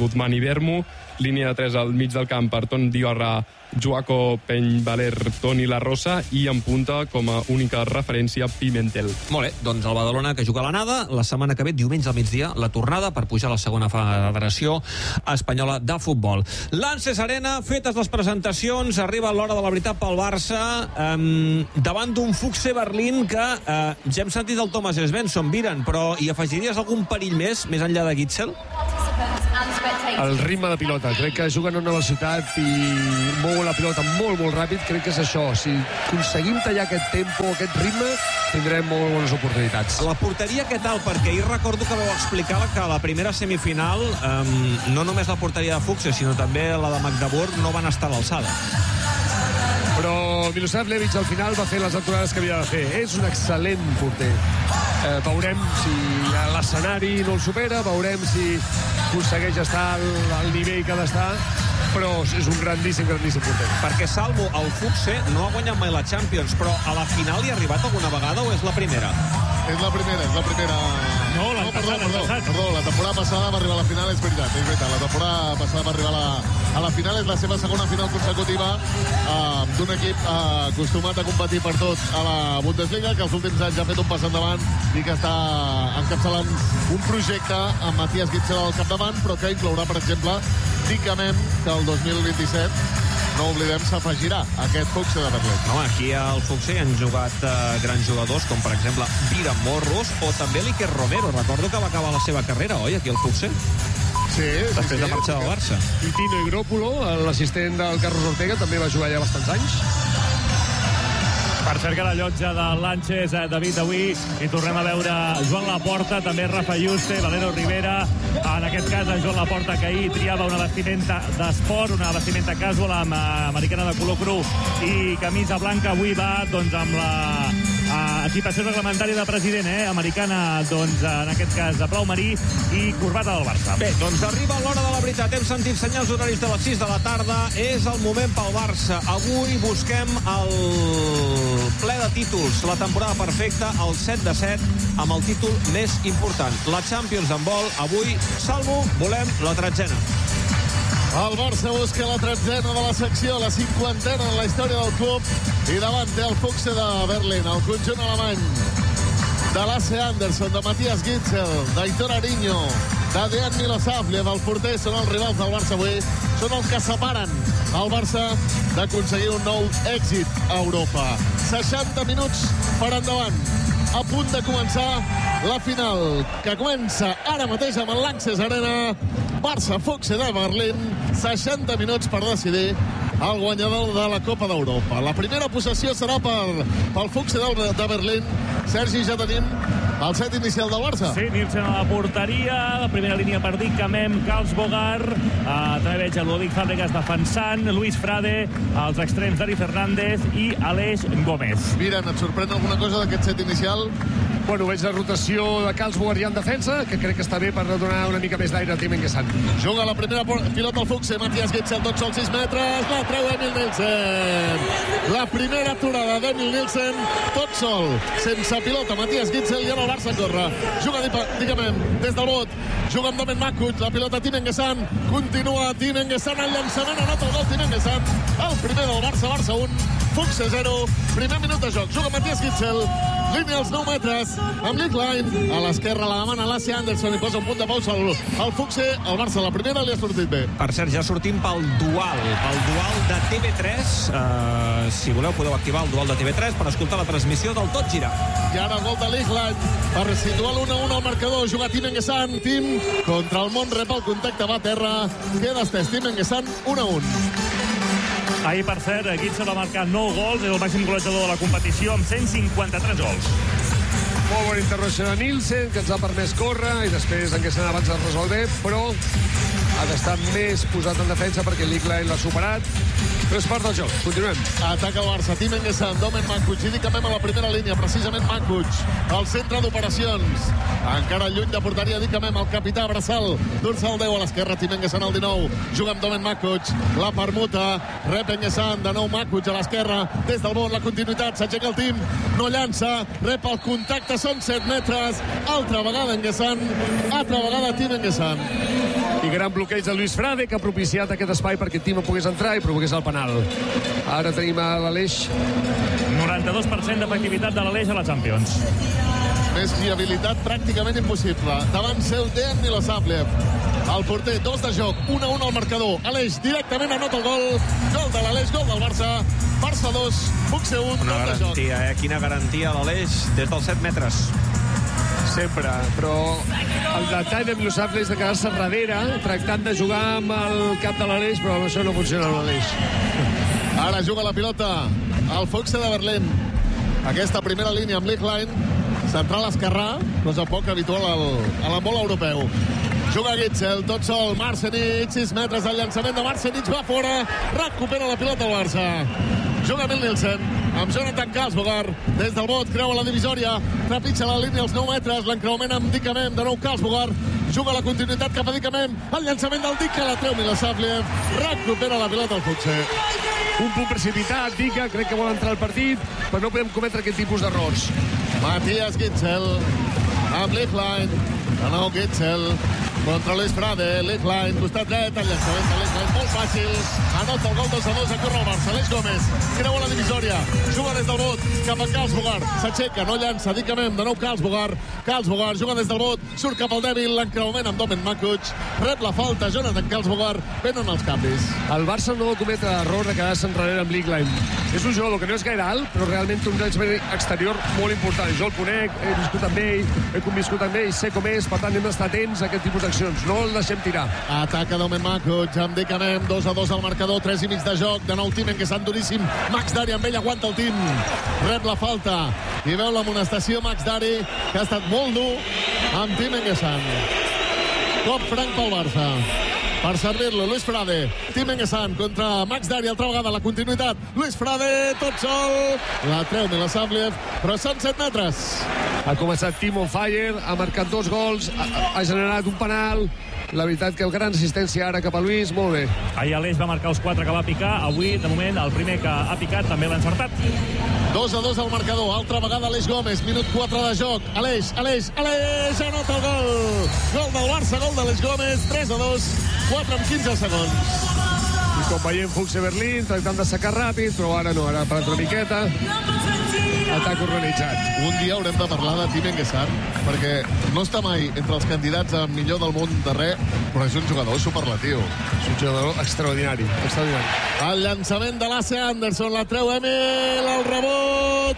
Guzmán i Vermu, línia de tres al mig del camp per Ton Diarra, Joaco Peñvaler, Toni La Rosa i en punta com a única referència Pimentel. Molt bé, doncs el Badalona que juga a l'anada, la setmana que ve, diumenge al migdia, la tornada per pujar a la segona federació espanyola de futbol. Lances Arena, fetes les presentacions, arriba l'hora de la veritat pel Barça, eh, davant d'un Fuchse Berlín que eh, ja hem sentit el Thomas Svensson, Viren, però hi afegiries algun perill més, més enllà de Gitzel? El ritme de pilota. Crec que juguen a una velocitat i mouen la pilota molt, molt ràpid. Crec que és això. Si aconseguim tallar aquest tempo, aquest ritme, tindrem molt bones oportunitats. La porteria, què tal? Perquè ahir recordo que vau explicar que a la primera semifinal um, no només la porteria de Fuchse, sinó també la de Magdeburg no van estar a l'alçada. Però Miloslav Levic al final va fer les aturades que havia de fer. És un excel·lent porter. Eh, veurem si l'escenari no el supera, veurem si aconsegueix estar al, al nivell que ha d'estar, però és un grandíssim, grandíssim porter. Perquè, Salvo, el Fuchse no ha guanyat mai la Champions, però a la final hi ha arribat alguna vegada o és la primera? És la primera, és la primera... No, l'any no, perdó, passat, perdó, passat. perdó, la temporada passada va arribar a la final, és veritat, és veritat. La temporada passada va arribar a la, a la final, és la seva segona final consecutiva uh, d'un equip uh, acostumat a competir per tot a la Bundesliga, que els últims anys ha fet un pas endavant i que està encapçalant un projecte amb Matthias Gitzel al capdavant, però que inclourà, per exemple, Dicamem, que el dos mil vint-i-set no oblidem, s'afegirà aquest Fuchse de Berlín. No, aquí al Fuchse han jugat uh, grans jugadors, com per exemple Viran Morros o també l'Iker Romero. Recordo que va acabar la seva carrera, oi, aquí al Fuchse? Sí, després sí, de marxar del Barça. I Tino Igrópulo, l'assistent del Carlos Ortega, també va jugar ja bastants anys. Per cert que la llotja de Lanches, eh, David, avui hi tornem a veure Joan Laporta, també Rafa Juste, Valero Rivera, en aquest cas en Joan Laporta, que ahir triava una vestimenta d'esport, una vestimenta casual amb eh, americana de color cru i camisa blanca. Avui va doncs amb la eh, equipació reglamentària de president, eh, americana, doncs en aquest cas de blau marí i corbata del Barça. Bé, doncs arriba l'hora de la veritat. Hem sentit senyals horaris de les sis de la tarda. És el moment pel Barça. Avui busquem el ple de títols, la temporada perfecta, el set de set, amb el títol més important. La Champions en vol, avui, Salvo, volem la tretzena. El Barça busca la tretzena de la secció, la cinquantena en la història del club, i davant té el Fuchse de Berlín, el conjunt alemany de Lasse Anderson, de Matthias Gitzel, d'Aitor Ariño, de Dejan Milosavljev. El porter són els rivals del Barça avui, són els que separen el Barça d'aconseguir un nou èxit a Europa. seixanta minuts per endavant, a punt de començar la final, que comença ara mateix amb el Lanxess Arena. Barça Fuchse de Berlín, seixanta minuts per decidir el guanyador de la Copa d'Europa. La primera possessió serà per, pel Fuchse de, de Berlín. Sergi, ja tenim el set inicial del Barça. Sí, Nielsen a la porteria, la primera línia per Dicamem, Carls Bogar, uh, també veig a Ludovic Fàbregas defensant, Luis Frade, els extrems Dani Fernández i Aleix Gómez. Miren, et sorprèn alguna cosa d'aquest set inicial? Bueno, veig la rotació de Carls Bogar en defensa, que crec que està bé per donar una mica més d'aire a Tim Engessan. Juga la primera pilota al Fuchse, Matthias Gitzel, tot sol sis metres, la treu Emil Nielsen. La primera aturada d'Emil Nielsen, tot sol, sense pilota, Matthias Gitzel, i ara el Barça corre. Juga, diguem, des del bot, juga amb Domen Makuc, la pilota Tim Engessan, continua Tim Engessan, el llançament, anota el gol Tim Engessan, el primer del Barça, Barça un, Fuchse zero, primer minut de joc, juga Matthias Gitzel, línia als nou metres, amb Nick Line, a l'esquerra la demana Lasse Anderson i posa un punt de pausa al, al Fuchse, el Barça la primera li ha sortit bé. Per cert, ja sortim pel dual, pel dual de T V tres, uh, si voleu podeu activar el dual de T V tres per escoltar la transmissió del Tot Gira. I ara el gol de Nick Line per situar l'u a u al marcador, juga Tim Engessan, Tim contra el món, rep el contacte, va a terra, queda estès Tim Engessan, u a u. Ahir, per cert, Gitzel va marcar nou gols, és el màxim golejador de la competició amb cent cinquanta-tres gols. Molt bona intervenció de Nielsen, que ens ha permès córrer, i després Engessan abans es resol bé, però ha d'estar més posat en defensa perquè Lickline l'ha superat. Però és part del joc. Continuem. Ataca el Barça. Tim Engessan, Domen Makuc, i Dicamem a la primera línia, precisament Makuc, al centre d'operacions. Encara lluny de porteria Dicamem, el capità Braçal, dorsal deu a l'esquerra, Tim Engessan al dinou. Juga amb Domen Makuc, la permuta, rep Engessan, de nou Makuc a l'esquerra, des del bot, la continuïtat, s'aixeca el Tim, no llança, rep el contacte, són set metres, altra vegada Engessan, altra vegada Tim Engessan. I gran bloqueig de Luis Frade, que ha propiciat aquest espai perquè Timo pogués entrar i provoqués el penal. Ara tenim a l'Aleix. noranta-dos per cent d'efectivitat de l'Aleix a la Champions. Més fiabilitat pràcticament impossible. Davant seu Dejan Milosavljev. El porter, dos de joc, un a un al marcador. Aleix directament anota el gol. Gol de l'Aleix, gol del Barça. Barça dos, Buxe un, Una dos de joc. garantia, eh? Quina garantia l'Aleix des dels set metres. Sempre, però el detall de Milosavljev és de quedar-se darrere, tractant de jugar amb el cap de l'Aleix, però això no funciona amb l'Aleix. Ara juga la pilota el Fuxe de Berlín. Aquesta primera línia amb Lichtlein, central esquerrà, cosa poc habitual al, a l'handbol europeu. Juga Gitzel, tot sol, Marcenic, sis metres del llançament de Marcenic, va fora, recupera la pilota al Barça. Juga Emil Nielsen, amb Jonathan Karlsbogar, des del bot, creua la divisòria, trepitja la línia als nou metres, l'encreuament amb Dicamem, de nou Karlsbogar, juga la continuïtat cap a Dicamem, el llançament del Dica, la treu Milosavljev, recupera la pilota al Fuxe. Un punt precipitat, Dica, crec que vol entrar al partit, però no podem cometre aquest tipus d'errors. Matías Gitzel, amb Lichtlein, de nou Gitzel, contra Luis Frade, Lichtlein, costat dret, el llançament de Lichtlein, molt fàcil, anota el gol dos a dos, a córrer el Barça, Aleix Gómez, creua la divisòria, juga des del bot, cap a Karlsbogar, s'aixeca, no llança, Dicamem, de nou Karlsbogar, Karlsbogar, juga des del bot, surt cap al dèbil, l'encreuament amb Domen Makuc, rep la falta, Jonathan Karlsbogar, venen els canvis. El Barça no comet l'error de quedar-se enrere amb Lichtlein. És un jugador que no és gaire alt, però realment té un llançament exterior molt important. Jo el conec, he viscut amb ell, he conviscut amb ell, sé com és, per tant hem d'estar atents a aquest tipus d'accions. No el deixem tirar. Ataca Domen Makuc, amb Dicamem, dos a dos al marcador, tres i mig de joc, de nou Timen, que estan duríssim, Max Dari amb ell aguanta el Tim, rep la falta, i veu l'amonestació Max Dari, que ha estat molt dur amb Timen Gessan. Cop franc pel Barça. Per servir-lo, Luis Frade, Timen Gessan contra Max Dari, altra vegada la continuïtat, Luis Frade, tot sol, la treu Milosavljev, però són set metres. Ha començat Timo Fire, ha marcat dos gols, ha, ha generat un penal. La veritat que el gran assistència ara cap a Luis, molt bé. Ahir Aleix va marcar els quatre que va picar, avui, de moment, el primer que ha picat també l'ha encertat. dos a dos al marcador, altra vegada Aleix Gómez, minut quatre de joc, Aleix, Aleix, Aleix, anota el gol! Gol del Barça, gol d'Aleix Gómez, tres a dos, quatre amb quinze segons. I com veiem, Fuxe Berlín tractant de sacar ràpid, però ara no, ara ha parat una miqueta. Atac organitzat. Un dia haurem de parlar de Timen Gessan, perquè no està mai entre els candidats a millor del món de res, però és un jugador superlatiu. És un jugador extraordinari, extraordinari. El llançament de l'Ace Anderson, la treu Emil, el rebot,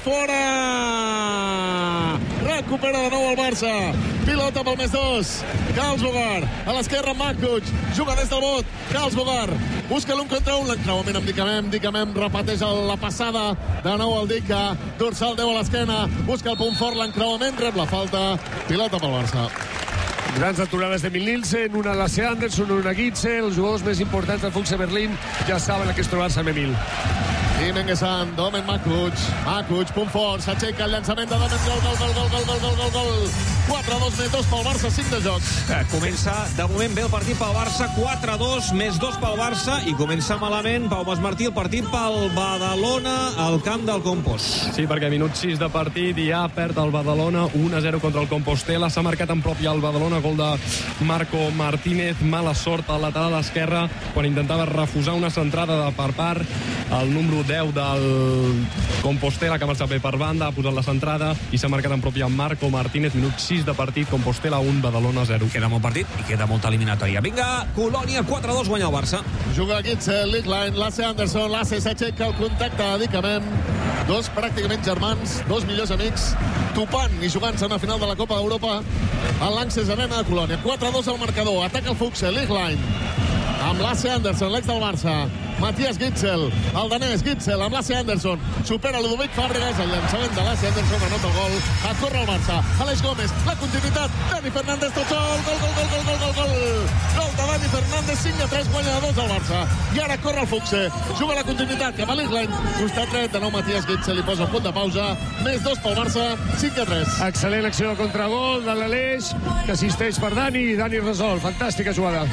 fora! Recupera de nou el Barça. Pilota pel més dos. Karlsbogar, a l'esquerra Makuc, juga des del bot, Karlsbogar, busca l'un contra un, l'encreuament amb Dicamem, Dicamem repeteix la passada, de nou el Dica, dorsal deu a l'esquena, busca el punt fort, l'encreuament, rep la falta, pilota pel Barça. Grans aturades d'Emil Nielsen, una Lasse Anderson, una Gitzel, els jugadors més importants del Fuxe Berlín ja saben a què es trobar-se amb Emil. Timen Gessan, Domen Makuc, Makuc, punt fort, s'aixeca el llançament de Domen, gol, gol, gol, gol, gol, gol, gol, gol, gol, quatre a dos més dos pel Barça, cinc de joc. Eh, comença, de moment, bé el partit pel Barça, quatre a dos més dos pel Barça, i comença malament, Pau Masmartí, el partit pel Badalona al camp del Compost. Sí, perquè minut sis de partit i ja perd el Badalona, un a zero contra el Compostela, s'ha marcat en prop ja el Badalona, gol de Marco Martínez, mala sort al lateral esquerre, quan intentava refusar una centrada de per part, el número deu del Compostela, que ha marxat bé per banda, ha posat la centrada i s'ha marcat en prop ja Marco Martínez, minut sis de partit, Compostela un, Badalona zero. Queda molt partit i queda molta eliminatòria. Vinga, Colònia, quatre a dos, guanya el Barça. Juga Gitzel, Lichtlein, Lasse Anderson, Lasse s'aixeca el contacte de Dicamem, dos pràcticament germans, dos millors amics, topant i jugant-se una final de la Copa d'Europa a l'Access Arena de Colònia. quatre a dos al marcador, ataca el Fuxe, Lichtlein, amb Lasse Anderson, l'ex del Barça, Matías Gitzel, el danès Gitzel amb Lasse Anderson, supera Ludovic Fàbregas, el llançament de Lasse Anderson, anota el gol, a córrer el Barça, Aleix Gómez, la continuïtat, Dani Fernández, tot sol, gol, gol, gol, gol, gol, gol, gol, gol de Dani Fernández, cinc a tres, guanya dos al Barça, i ara corre el Fuxe, juga la continuïtat cap a Lichtlein, costat dret, de nou Matías Gitzel, li posa el punt de pausa, més dos pel Barça, cinc a tres. Excel·lent acció de contragol de l'Aleix, que assisteix per Dani, i Dani resol, fantàstica jugada.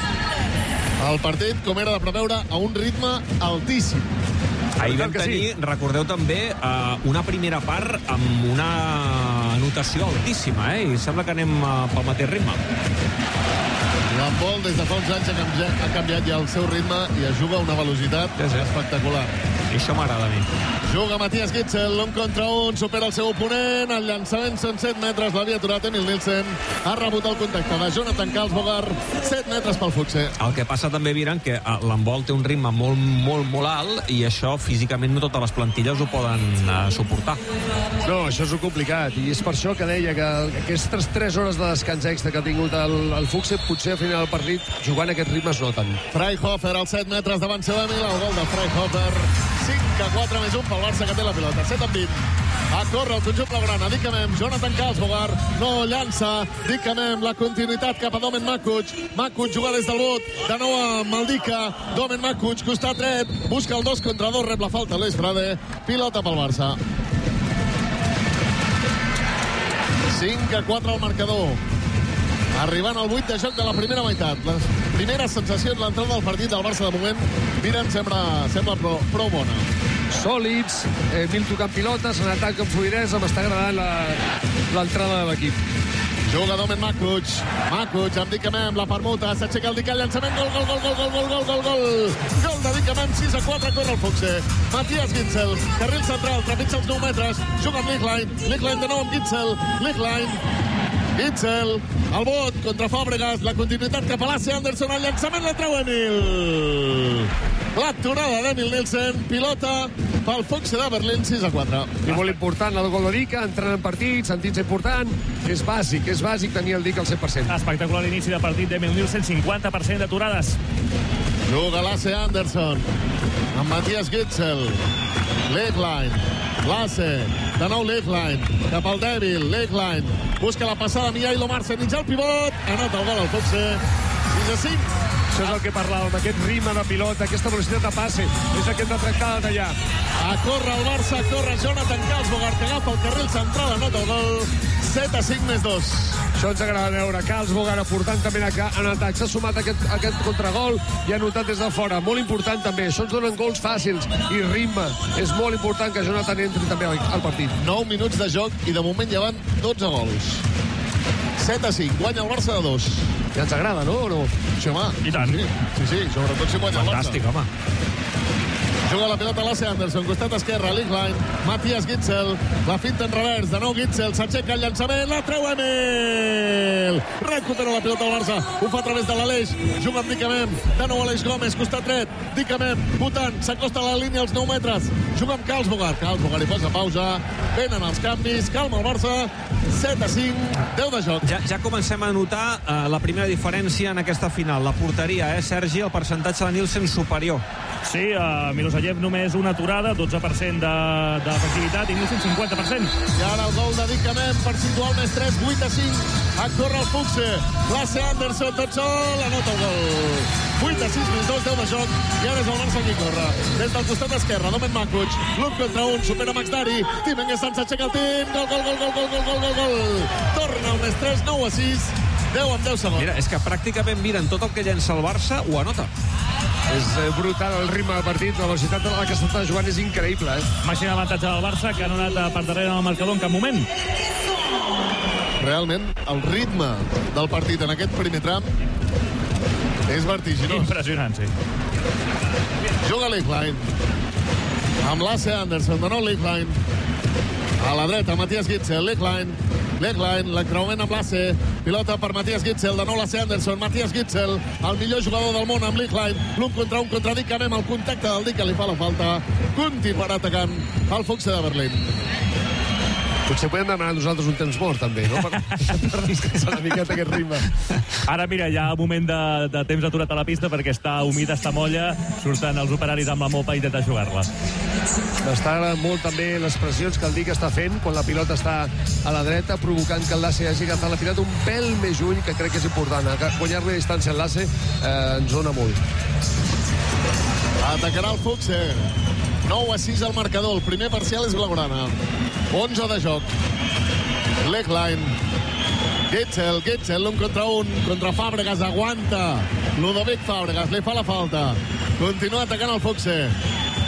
El partit, com era de preveure, a un ritme altíssim. Ahir vam tenir, recordeu també, uh, una primera part amb una anotació altíssima, eh? I sembla que anem uh, pel mateix ritme. L'handbol des de fa uns anys ha canviat, ha canviat ja el seu ritme i es juga a una velocitat sí, sí. espectacular. I això m'agrada a mi. Juga Matías Gitzel, un contra un, supera el seu oponent, el llançament són set metres, l'havia aturat Emil Nielsen, ha rebut el contacte de Jonathan Karlsbogar, set metres pel Fuxe. El que passa també, Viran, que l'handbol té un ritme molt, molt, molt alt i això físicament no totes les plantilles ho poden uh, suportar. No, això és complicat i és per això que deia que aquestes tres hores de descans extra que ha tingut el, el Fuxe potser al final del partit jugant a aquests ritmes no tant. Freihofer als set metres davant seu Emil, el gol de Freihofer, cinc a quatre més un pel Barça que té la pilota, set a vint. A córrer el conjunt blaugrana, Dicamem, Jonathan Karlsbogar, no llança, Dicamem, la continuïtat cap a Domen Makuc, Makuc juga des del bot, de nou a Maldica, Domen Makuc, costat dret, busca el dos contra dos, rep la falta Luis Frade, pilota pel Barça. cinc a quatre al marcador. Arribant al vuit de joc de la primera meitat. Les primeres sensacions, l'entrada del partit del Barça de moment, miren, sembla, sembla prou, prou bona. Sòlids, eh, mil tocant pilotes, en atac amb fluidesa, m'està agradant l'entrada de l'equip. Juga Domen Makuc, Makuc amb Dicamem, la permuta, s'aixeca el Dica, el llançament, gol, gol, gol, gol, gol, gol, gol, gol, gol, gol de Dicamem, sis a quatre, corre el Fuxe. Matías Gitzel, carril central, trepitja els nou metres, juga amb Lichtlein, Lichtlein de nou amb Gitzel, Lichtlein, Gitzel, el bot contra Fàbregas, la continuïtat cap a l'Asse Anderson, el llançament la treu Emil. L'aturada d'Emil Nielsen, pilota pel Fuxe de Berlín, sis a quatre. I molt important, la gol de Dica, entrant en partits, sentint-se important, és bàsic, és bàsic tenir el Dica al cent per cent. Espectacular inici de partit d'Emil Nielsen, cinquanta per cent d'aturades. Juga l'Asse Anderson, amb Matías Gitzel, Lichtlein, l'Asse, de nou Lichtlein, cap al dèbil, Lichtlein, busca la passada Mihailo Marcin, mitjà el pivot, anota el gol al Fuxe, sis a cinc. Això és el que parlàvem, aquest ritme de pilota, aquesta velocitat de passe, és el que hem de tractar de tallar. A córrer el Barça, corre Jonathan Karlsbogar, que agafa el carril central, anota el gol, set a cinc més dos. Això ens agrada veure, Karlsbogar aportant també en atac, s'ha sumat aquest, aquest contragol i ha anotat des de fora, molt important també, això ens donen gols fàcils i ritme, és molt important que Jonathan entri també al, al partit. nou minuts de joc i de moment ja van dotze gols. set a cinc, guanya el Barça de dos. Ja ens agrada, no? O no? Sí, home. I tant. Sí, sí, sí, sobretot si guanya el Barça. Fantàstic, home. Juga la pilota a l'Asse Anderson, costat esquerre, Lichtlein, Matías Gitzel, la finta en revers, de nou Gitzel, s'aixeca el llançament, la treu Emil! Recupera la pilota al Barça, ho fa a través de l'Aleix, juga amb Dicamem, de nou Aleix Gómez, costat dret, Dicamem, votant, s'acosta a la línia als nou metres, juga amb Karlsbogar, Karlsbogar hi posa pausa, venen els canvis, calma el Barça, set a cinc, deu de joc. Ja, ja comencem a notar uh, la primera diferència en aquesta final, la porteria, eh, Sergi, el percentatge de Nielsen superior. Sí, uh, Milosevic només una aturada, dotze per cent d'efectivitat i Nielsen cinquanta per cent. I ara el gol de Dicamem per situar el més tres, vuit a cinc. A córrer el Fuxe, l'Asse Anderson tot sol, anota el gol. vuit a sis més dos, deu de joc, i ara és el Barça qui corre. Des del costat esquerre, Domen Makuc, l'un contra un, supera Max Dari, Tim Engestan s'aixeca el Tim, gol, gol, gol, gol, gol, gol, gol, gol, gol. Torna el més tres, nou a sis, deu amb deu segons. Mira, és que pràcticament miren tot el que llença el Barça, ho anota. És brutal el ritme del partit, la velocitat a la que s'està jugant és increïble. Eh? Màxim avantatge del Barça, que no ha anat per darrere en el marcador en cap moment. Realment, el ritme del partit en aquest primer tram és vertiginós. Impressionant, sí. Juga Lichtlein amb l'Asse Anderson, de nou Lichtlein a la dreta, Matías Gitzel, Lichtlein Lichtlein, l'encreuament amb l'Asse, pilota per Matías Gitzel, de nou l'Asse Anderson, Matías Gitzel, el millor jugador del món amb Lichtlein, l'un contra un contra Dicamem, el contacte del Dica li fa la falta, continuarà atacant el Fuxe de Berlín. Potser podem demanar a nosaltres un temps mort, també, no? Per, per descansar una miqueta aquest ritme. Ara, mira, hi ha un moment de, de temps aturat a la pista perquè està humit, està molla, surten els operaris amb la mopa i intentar jugar-la. Està molt també les pressions que el Dic està fent quan la pilota està a la dreta, provocant que el Lasse hagi agafat la pilota un pèl més lluny, que crec que és important. Guanyar-li distància al Lasse eh, ens dona molt. Atacarà el Fuxe. nou a sis al marcador. El primer parcial és blaugrana. onze de joc. Lichtlein. Gitzel, Gitzel, un contra un, contra Fàbregas, aguanta. Ludovic Fàbregas, li fa la falta. Continua atacant el Fuxe.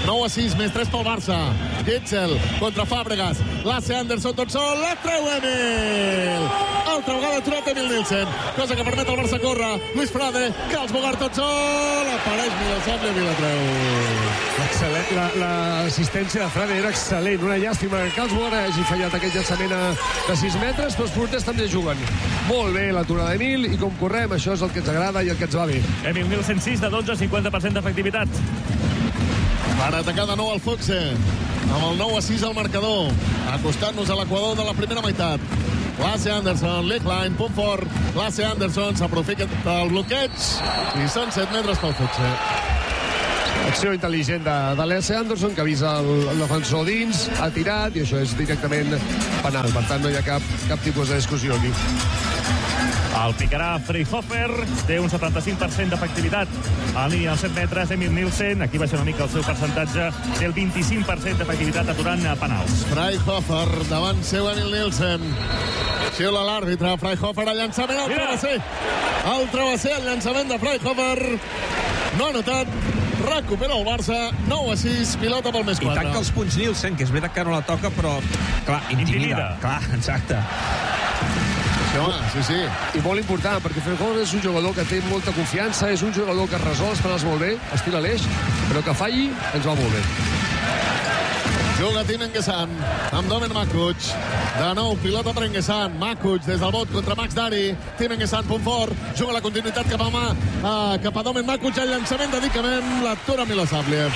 nou a sis, més tres pel Barça. Gitzel contra Fàbregas. Lasse Anderson tot sol, la treu Emil. Altra vegada aturat Emil Nielsen, cosa que permet al Barça córrer. Luis Frade, Carles Bogart tot sol, apareix Milosavljev i la treu. Excel·lent, l'assistència la, de Frade era excel·lent. Una llàstima que Carles Bogart hagi fallat aquest llançament a, de sis metres, però els porters també juguen molt bé l'aturada d'Emil, i com correm, això és el que ens agrada i el que ens va bé. Emil Nielsen sis de dotze, cinquanta per cent d'efectivitat. Per atacar de nou el Fuxe, amb el nou a sis al marcador, acostant-nos a l'equador de la primera meitat. Lasse Anderson, Lichtlein, punt fort. Lasse Anderson s'aprofita del bloqueig i són set metres pel Fuxe. Acció intel·ligent de, de Lasse Anderson, que avisa el, el defensor dins, ha tirat, i això és directament penal. Per tant, no hi ha cap, cap tipus de discussió aquí. El picarà Freihofer, té un setanta-cinc per cent d'efectivitat. A la línia dels set metres, Emil Nielsen, aquí baixa una mica el seu percentatge, té el vint-i-cinc per cent d'efectivitat aturant penals. Freihofer, davant seu Emil Nielsen. Xiula l'àrbitre, Freihofer al llançament, el travesser. El travesser, el llançament de Freihofer. No ha notat, recupera el Barça, nou a sis, pilota pel més quatre. I tanca els punts Nielsen, que és veritat que no la toca, però, clar, intimida. intimida. Clar, exacte. Sí, home, sí, sí. I molt important, perquè Freihofer és un jugador que té molta confiança, és un jugador que resol els penals molt bé, estira l'eix, però que falli ens va molt bé. Juga Tim Engesan amb Domen Makuc. De nou, pilota per Engesan. Makuc des del bot contra Max Dari. Tim Engesan, punt fort. Juga la continuïtat cap a mà, uh, cap a Domen Makuc. El llançament de Dicament, l'atura Milosavljev.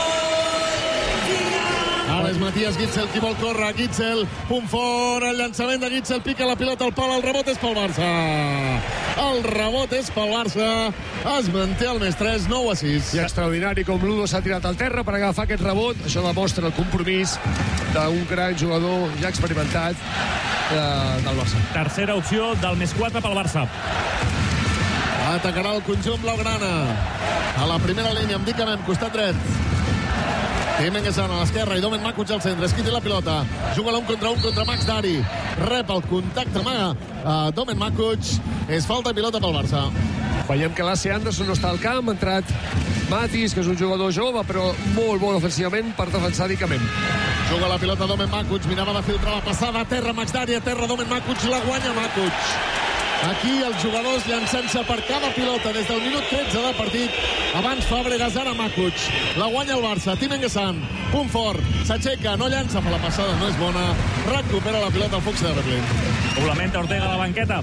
Ara és Matías Gitzel qui vol córrer. Gitzel, punt fort, el llançament de Gitzel, pica la pilota al pal, el rebot és pel Barça. El rebot és pel Barça. Es manté el més tres, nou a sis. I extraordinari com Ludo s'ha tirat al terra per agafar aquest rebot. Això demostra el compromís d'un gran jugador ja experimentat eh, del Barça. Tercera opció del més quatre pel Barça. Atacarà el conjunt blaugrana. A la primera línia amb Dicament, costat dret. Tim Engesan a l'esquerra i Domen Makuc al centre. Esquiti la pilota. Juga l'un contra un contra Max Dari. Rep el contacte amaga uh, Domen Makuc. És falta i pilota pel Barça. Veiem que Lasse Anderson no està al camp. Ha entrat Matis, que és un jugador jove, però molt bon ofensivament per defensar Dicament. Juga la pilota Domen Makuc. Mirava de filtrar la passada. A terra Max Dari. A terra Domen Makuc. La guanya Makuc. Aquí els jugadors llançant-se per cada pilota des del minut tretze de partit. Abans Fàbregas, ara Makuc. La guanya el Barça. Tim Engesan, punt fort, s'aixeca, no llança, fa la passada, no és bona. Recupera la pilota el Fuxe de Berlín. Complementa Ortega a la banqueta.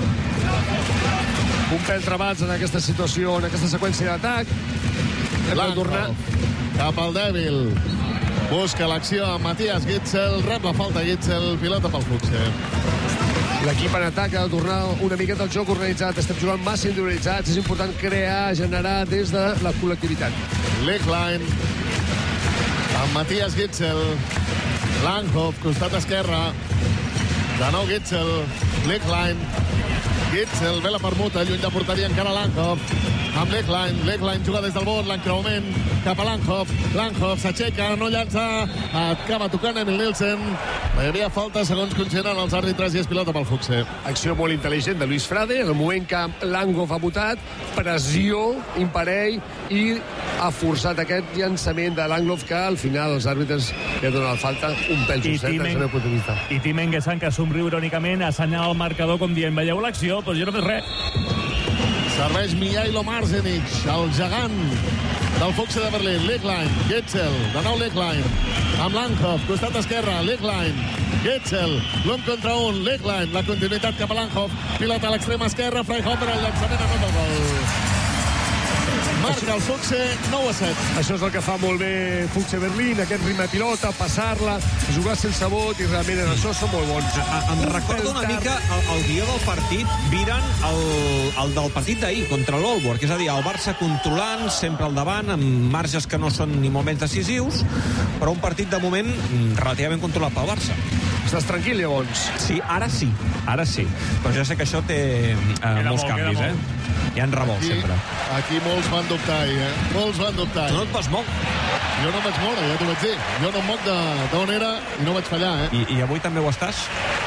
Un pèl trebats en aquesta situació, en aquesta seqüència d'atac. Hem de tornar cap al dèbil. Busca l'acció amb Matías Gitzel, rep la falta Gitzel, pilota pel Fuxe. L'equip en atac ha de tornar una miqueta al joc organitzat. Estem jugant massa individualitzats. És important crear, generar des de la col·lectivitat. Lichtlein amb Matías Gitzel. Langhoff, costat esquerra. De nou Gitzel. Lichtlein. Gitzel ve la permuta, lluny de porteria encara Langhoff. Amb Lichtlein. Lichtlein juga des del bot, l'encreuament cap a Langhoff. Langhoff s'aixeca, no llança. Acaba tocant Emil Nielsen. Hi havia falta, segons consideren els àrbitres, i és pilota pel Fuxe. Acció molt intel·ligent de Luis Frade. En el moment que Langhoff ha votat, pressió, imparell, i ha forçat aquest llançament de Langhoff, que al final els àrbitres li ha donat falta un pèl justet des del meu punt de vista. I Tim Engesan, que somriu irònicament, assenyala el marcador com dient, veieu l'acció, doncs jo no fes res. Serveix Mihailo Marzenic, el gegant del Fuxe de Berlín. Lichtlein, Gitzel, de nou Lichtlein, amb Langhoff, costat esquerra, Lichtlein, Gitzel, l'un contra un, Lichtlein, la continuïtat cap a Langhoff, pilota a l'extrema esquerra, Freihofer, el llançament a el gol. Marca el Fuxe, nou a set. Això és el que fa molt bé Fuxe Berlín, aquest ritme de pilota, passar-la, jugar sense vot, i realment en això són molt bons. A, em recorda una mica el, el guió del partit, Viran, el, el del partit d'ahir contra l'Olborg, és a dir, el Barça controlant, sempre al davant, amb marges que no són ni moments decisius, però un partit de moment relativament controlat pel Barça. Estàs tranquil, llavors? Sí, ara sí, ara sí. Però jo sé que això té eh, molts molt, canvis, eh? Hi ha revolts, sempre. Aquí molts van dubtar, eh? Molts van dubtar. Tu no et vas moure? Jo no em vaig moure, ja t'ho vaig dir. Jo no em moc d'on era i no vaig fallar, eh? I, I avui també ho estàs?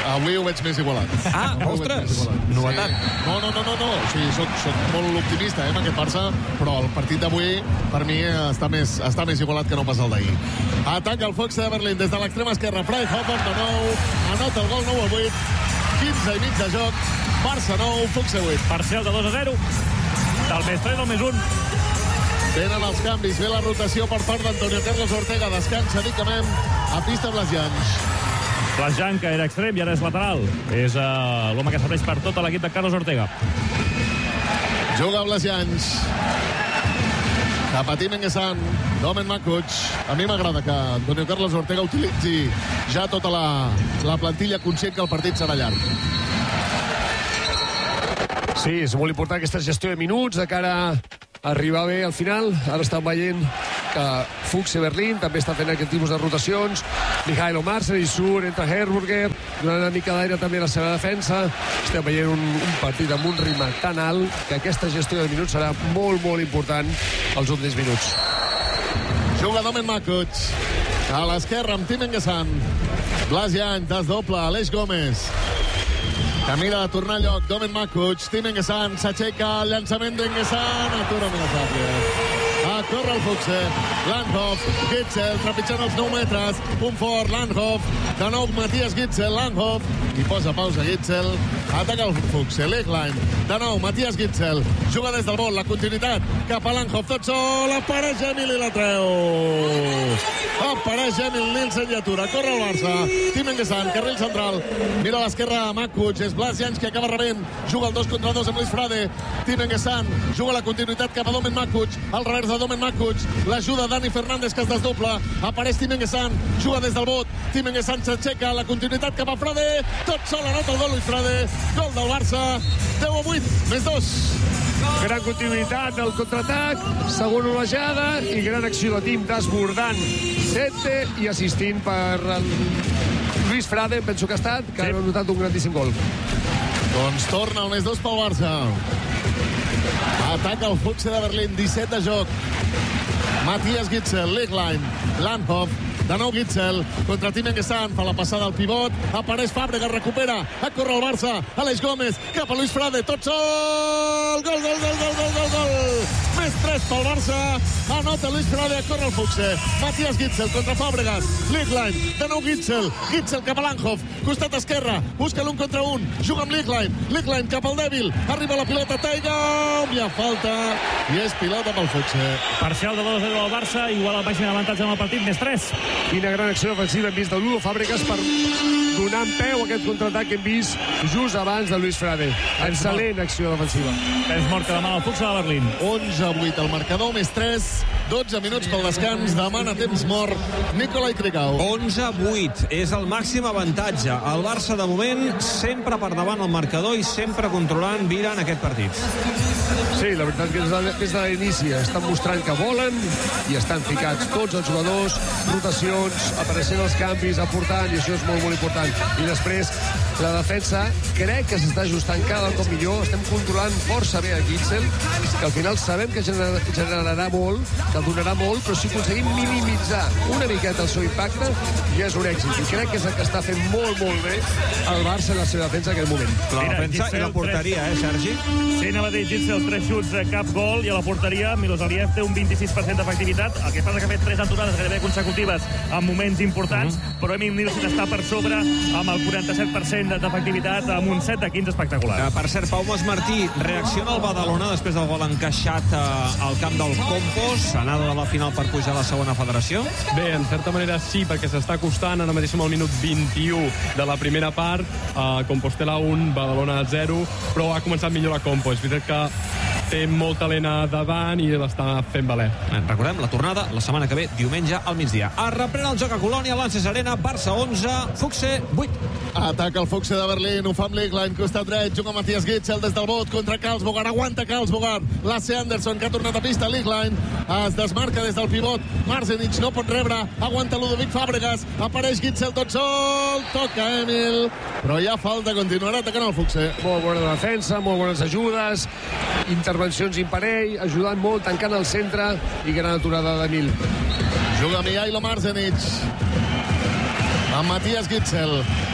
Avui ho veig més igualat. Ah, ostres, novetat. Sí. No, no, no, no, no. O sigui, soc, soc molt optimista, eh, amb aquest Barça, però el partit d'avui, per mi, està més, està més igualat que no pas el d'ahir. Ataca el Fox de Berlín des de l'extrema esquerra. Freihofer de nou, anota el gol nou a vuit, quinze i mig de joc, Barça nou, Fox vuit. Parcial de dos a zero, del més tres al més un. Venen els canvis, ve la rotació per part d'Antonio Carlos Ortega, descansa Dicamem, a pista Blasjans. Blasjan, que era extrem i ara és lateral. És uh, l'home que serveix per tot l'equip de Carlos Ortega. Juga Blasjans. Cap a Tim Engesan, Domen Makuc. A mi m'agrada que Antonio Carlos Ortega utilitzi ja tota la, la plantilla conscient que el partit serà llarg. Sí, és molt important aquesta gestió de minuts de cara a arribar bé al final. Ara estan veient que Fuchs i Berlín també estan fent aquest tipus de rotacions. Mihailo Marcel i Sur entre Herburger, donant una mica d'aire també a la seva defensa. Estem veient un, un partit amb un ritme tan alt que aquesta gestió de minuts serà molt, molt important els últims minuts. Juga Domen Makuc. A l'esquerra amb Tim Engesan. Blasjan, desdoble, Aleix Gómez. Camina de tornar a lloc, Domen Makuc, Tim Engesan, s'aixeca el llançament d'Engesan, atura Milasàpia. A corre el Fuchse, Landhoff, Gitzel, trepitjant els nou metres, punt fort, Landhoff, de nou Matías Gitzel, Landhoff, i posa pausa Gitzel, ataca el Fuchse, Legline, de nou Matías Gitzel, juga des del vol, la continuïtat, cap a Landhoff, tot sol, apareix Emil i la treu. Apareix Emil Nielsen i atura, corre el Barça, Tim Engesan, carril central, mira a l'esquerra Makuc, és Blasjans que acaba rebent, juga el dos contra dos amb Luis Frade, Tim Engesan, juga la continuïtat cap a Domen Makuc, al revers de Domen Makuc, l'ajuda Dani Fernández que es desdobla, apareix Tim Engesan, juga des del bot, Tim Engesan s'aixeca, la continuïtat cap a Frade, tot sol anota el gol Luis Frade, gol del Barça, deu a vuit, més dos. Gran continuïtat del contraatac, segona olejada i gran acció de Tim desbordant Sete i assistint per el Luis Frade, penso que ha estat, que sí. Ha notat un grandíssim gol. Doncs torna el més dos pel Barça. Ataca el Fuchse de Berlín, disset de joc. Matías Gitzel, Legline, Landhoff, de nou Gitzel, contra Tim Engesan, fa la passada al pivot, apareix Fàbregas, recupera, a córrer el Barça, Aleix Gómez, cap a Luis Frade, tot sol, gol, gol, gol, gol, gol, gol, gol, més tres pel Barça, anota Luis Frade, a córrer el Fuchse, Matías Gitzel contra Fàbregas, Legline, de nou Gitzel, Gitzel cap a Landhoff, costat esquerre, busca l'un contra un, juga amb Legline, Legline cap al dèbil, arriba la pilota, Taiga, hi ha falta, i és pilota pel Fuchse. Parcial de dos a zero al Barça, igual el màxim avantatge en el partit, més tres. Quina gran acció ofensiva hem vist de Ludo Fàbregas per donar en peu aquest contraatac que hem vist just abans de Luis Frade. Excel·lent acció defensiva. Temps mort que demana el Fuchse de Berlín. onze a vuit el marcador, més tres, dotze minuts pel descans, demana temps mort Nicolai Krikau. onze a vuit és el màxim avantatge. El Barça, de moment, sempre per davant el marcador i sempre controlant, virant aquest partit. Sí, la veritat que des de l'inici estan mostrant que volen i estan ficats tots els jugadors, rotacions, apareixent els canvis, aportant, i això és molt, molt important. I després, la defensa crec que s'està ajustant cada cop millor, estem controlant força bé a Gitzel, que al final sabem que gener generarà molt, que donarà molt, però si aconseguim minimitzar una miqueta el seu impacte, ja és un èxit. I crec que és el que està fent molt, molt bé el Barça en la seva defensa en aquest moment. La defensa i la porteria, eh, Sergi? Sí, anava a dir Gitzel, tres xuts, cap gol, i a la porteria Milos Aliev té un vint-i-sis per cent d'efectivitat. El que passa que ha fet tres aturades gairebé consecutives en moments importants, mm-hmm. però Emil Nielsen està per sobre amb el quaranta-set per cent d'efectivitat, amb un set a quinze espectacular. Uh, per cert, Pau Masmartí, reacciona el Badalona després del gol encaixat uh, al camp del Compos, anada de la final per pujar a la segona federació? Bé, en certa manera sí, perquè s'està acostant ara mateix al minut vint-i-u de la primera part, uh, Compostela un, Badalona zero, però ha començat millor la Compo. És veritat que té molt talent a davant i l'està fent valer. Recordem, la tornada la setmana que ve, diumenge al migdia. Es reprèn el joc a Colònia, Lances Arena, Barça onze, Fuchse vuit. Ataca el Fuchse de Berlín, ho fa amb Legline, costat dret, juga Matías Gitzel des del bot contra Karlsbogar, aguanta Karlsbogar, Lasse Anderson que ha tornat a pista, Legline es desmarca des del pivot, Marzenich no pot rebre, aguanta Ludovic Fàbregas, apareix Gitzel tot sol, toca Emil, però hi ha falta, continuarà atacant el Fuchse. Molt bona defensa, molt bones ajudes, intervencions imparell, ajudant molt, tancant el centre i gran aturada d'Emil. Juga Mihailo Marzenich amb Matías Gitzel.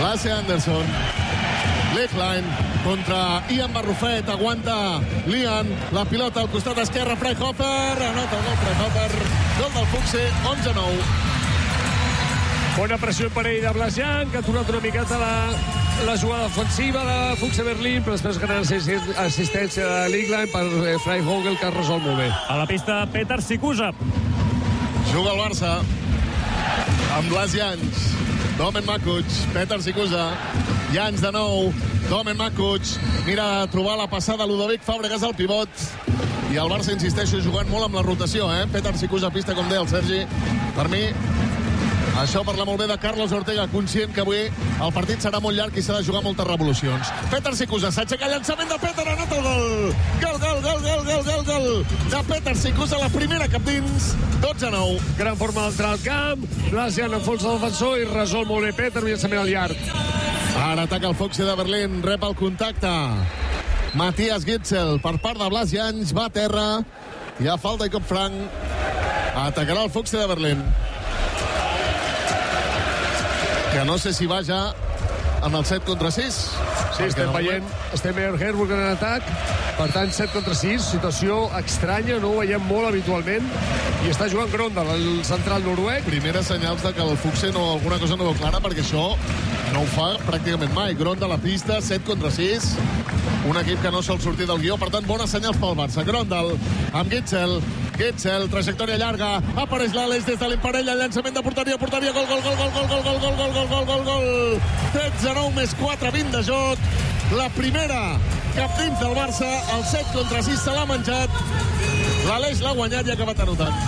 Lasse Anderson. Lichtlein contra Ian Barrufet, aguanta Lian, la pilota al costat esquerre, Freihofer, anota el gol Freihofer, gol del Fuchse, onze a nou. Bona pressió per ell de Blas Jan, que ha aturat una miqueta la, la jugada ofensiva de Fuchse Berlín, però després gran assistència de Lichtlein per Freihofer, que ha resolt molt bé. A la pista, Petar Sikusa. Juga el Barça amb Blas Jans, Domen Makuc, Petar Sikusa, Jans de nou, Domen Makuc, mira a trobar la passada Ludovic Fàbregas al pivot, i el Barça, insisteixo, jugant molt amb la rotació, eh? Petar Sikusa a pista, com deia el Sergi. Per mi, això parla molt bé de Carlos Ortega, conscient que avui el partit serà molt llarg i s'ha de jugar moltes revolucions. Petar Sikusa, s'aixeca el llançament de Petar, anota el gol! Gol, gol, gol, gol, gol, gol, gol! De Petar Sikusa, la primera cap dins, dotze a nou. Gran forma d'entrar al camp, Blas Jan enfonsa el defensor i resol molt bé Petar, un llançament al llarg. Ara ataca el Fuchse de Berlín, rep el contacte. Matthias Gitzel, per part de Blas Jans, va a terra. Hi ha falta i cop franc. Atacarà el Fuchse de Berlín. Que no sé si va ja en el set contra sis. Sí, estem veient, estem veient Herburg en atac, per tant, set contra sis, situació estranya, no ho veiem molt habitualment, i està jugant Grondal, el central noruec. Primeres senyals de que el Fuchse no, alguna cosa no veu clara, perquè això no ho fa pràcticament mai. Grondal a la pista, set contra sis, un equip que no sol sortir del guió, per tant, bones senyals pel Barça. Grondal amb Gitzel, Gitzel, trajectòria llarga, apareix l'Àlex des de l'imparell, el llançament de porteria, porteria, gol, gol, gol, gol, gol, gol, gol, gol, gol, gol, gol, gol, gol, tretze a nou més quatre, vint de joc, la primera cap dins del Barça, el set contra sis se l'ha menjat, l'Aleix l'ha guanyat i ha acabat anotant.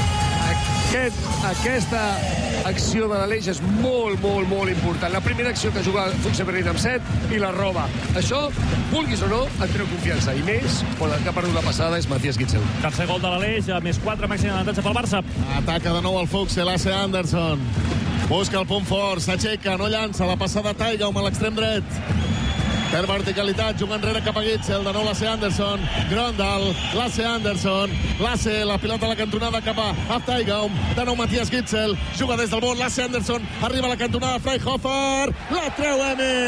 Aquest, aquesta acció de l'Aleix és molt, molt, molt important. La primera acció que juga el Fuchse Berlín amb set i la roba. Això, vulguis o no, et treu confiança. I més, quan el que ha perdut la passada és Matthias Gitzel. Tercer gol de l'Aleix, més quatre, màxim avantatge pel Barça. Ataca de nou el Fuchse, Lasse Anderson. Busca el punt fort, s'aixeca, no llança, la passada Taigaum a l'extrem dret. Per verticalitat, juga enrere cap a Gitzel, de nou Lasse Anderson, Grondal, Lasse Anderson, Lasse, la pilota a la cantonada cap a Taigaum, de nou Matthias Gitzel, juga des del bot, Lasse Anderson, arriba a la cantonada, Freihofer, la treu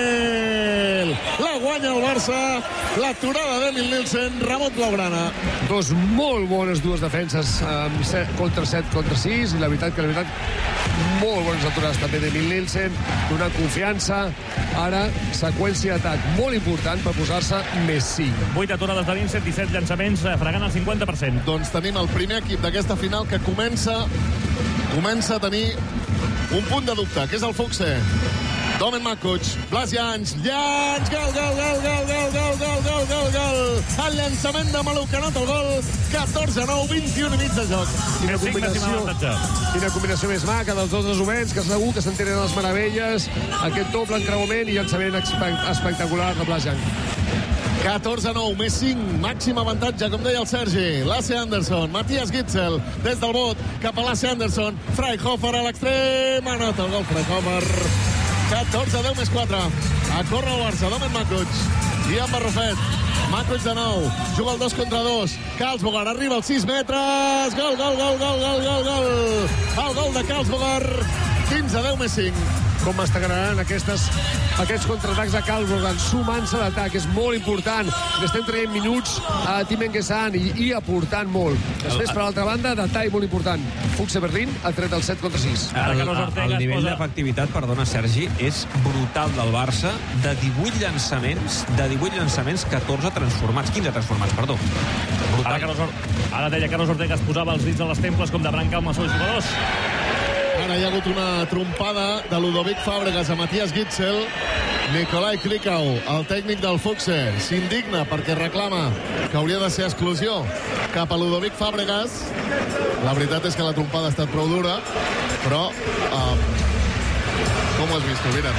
Emil, la guanya el Barça, l'aturada d'Emil Nielsen, rebot blaugrana. Dos molt bones dues defenses, um, set contra set contra sis, i la veritat que la veritat molt bones aturades també d'Emil Nielsen, donant confiança. Ara, seqüència d'atac molt important per posar-se més cinc. vuit aturades de Nielsen, disset llançaments, fregant el cinquanta per cent. Doncs tenim el primer equip d'aquesta final que comença comença a tenir un punt de dubte, que és el Fuchse. Domen Makuc, Blas Jans, Jans, gol, gol, gol, gol, gol, gol, gol, gol, gol, gol. El llançament de Maluc, que anota el gol, catorze a nou, vint-i-un i mig de joc. Quina combinació, quina combinació més maca dels dos resuments, que segur que s'entenen les meravelles, aquest doble encreuament i llançament espectacular de Blas Jans. catorze a nou, més cinc, màxim avantatge, com deia el Sergi. Lasse Anderson, Matthias Gitzel, des del bot, cap a Lasse Anderson, Freihofer a l'extrem, anota el gol Freihofer. catorze a deu més quatre. A córrer el Barça, Domen Makuc. Ian Barrufet. Makuc de nou. Juga el dos contra dos. Karlsbogar arriba als sis metres. Gol, gol, gol, gol, gol, gol, gol. El gol de Karlsbogar. quinze a deu més cinc. Com m'estagraran aquestes, aquests contraatacs de Karlsbogar, sumant-se d'atac, és molt important. Estem traient minuts a Tim Engesan i, i aportant molt. Després, per l'altra banda, detall molt important. Fuchse Berlín ha tret el set contra sis. El, el, el nivell d'efectivitat, perdona, Sergi, és brutal del Barça. De divuit llançaments, de divuit llançaments, catorze transformats, quinze transformats, perdó. Ara, Carlos, ara deia Carlos Ortega es posava els dits a les temples com de branca amb els seus jugadors. Ara hi ha hagut una trompada de Ludovic Fàbregas a Matthias Gitzel. Nikolai Krikau, el tècnic del Fuchse, s'indigna perquè reclama que hauria de ser exclusió cap a Ludovic Fàbregas. La veritat és que la trompada ha estat prou dura, però um, com ho has vist, mira?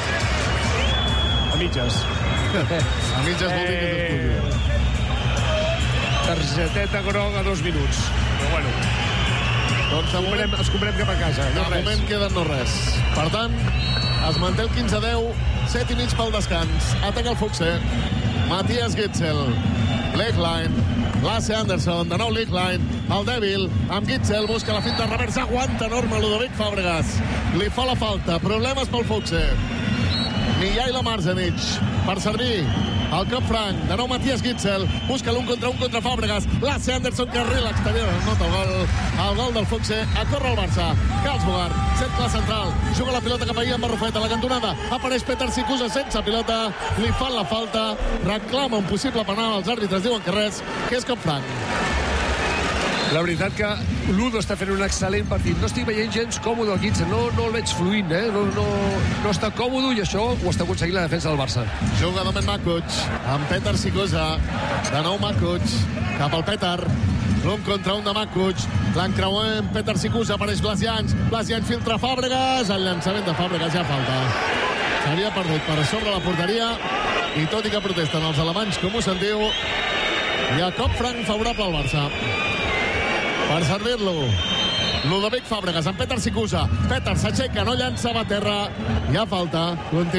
A mitges. A mitges vol dir que és exclusió. Targeteta groga, dos minuts. Però bueno... Doncs de moment els comprem cap a casa. De moment queden no res. Per tant, es manté el quinze a deu, set i mig pel descans. Ataca el Fuchse. Matthias Gitzel. Lichtlein. Lasse Anderson. De nou Lichtlein. El dèbil. Amb Gitzel busca la finta revers. Aguanta enorme Ludovic Fàbregas. Li fa la falta. Problemes pel Fuchse. Mijailo Marcenic per servir el cop franc, de nou Matías Gitzel, busca l'un contra un contra Fàbregas, Lasse Anderson que arriba a l'exterior, nota el gol, el gol del Fuxe, a córrer el Barça, Carles Bogart, cercle central, juga la pilota cap a Ian Barrufet, a la cantonada, apareix Petar Sikusa sense pilota, li fan la falta, reclama un possible penal, els àrbitres diuen que res, que és cop franc. La veritat que l'Udo està fent un excel·lent partit. No estic veient gens còmode el Gitzel, no, no el veig fluint, eh? no, no, no està còmode i això ho està aconseguint la defensa del Barça. Juga Domen Makuc, amb Petar Sikusa, de nou Makuc, cap al Petar, l'un contra un de Makuc, l'encreuem Petar Sikusa, apareix Blasians, Blasians filtra Fàbregas, el llançament de Fàbregas ja falta. S'havia perdut per sobre la porteria i tot i que protesten els alemanys, com ho sentiu, hi ha cop franc favorable al Barça. Per servir-lo, Ludovic Fàbregas amb Petar Sikusa. Petar s'aixeca, no llança, va a terra. Hi ha falta. Continua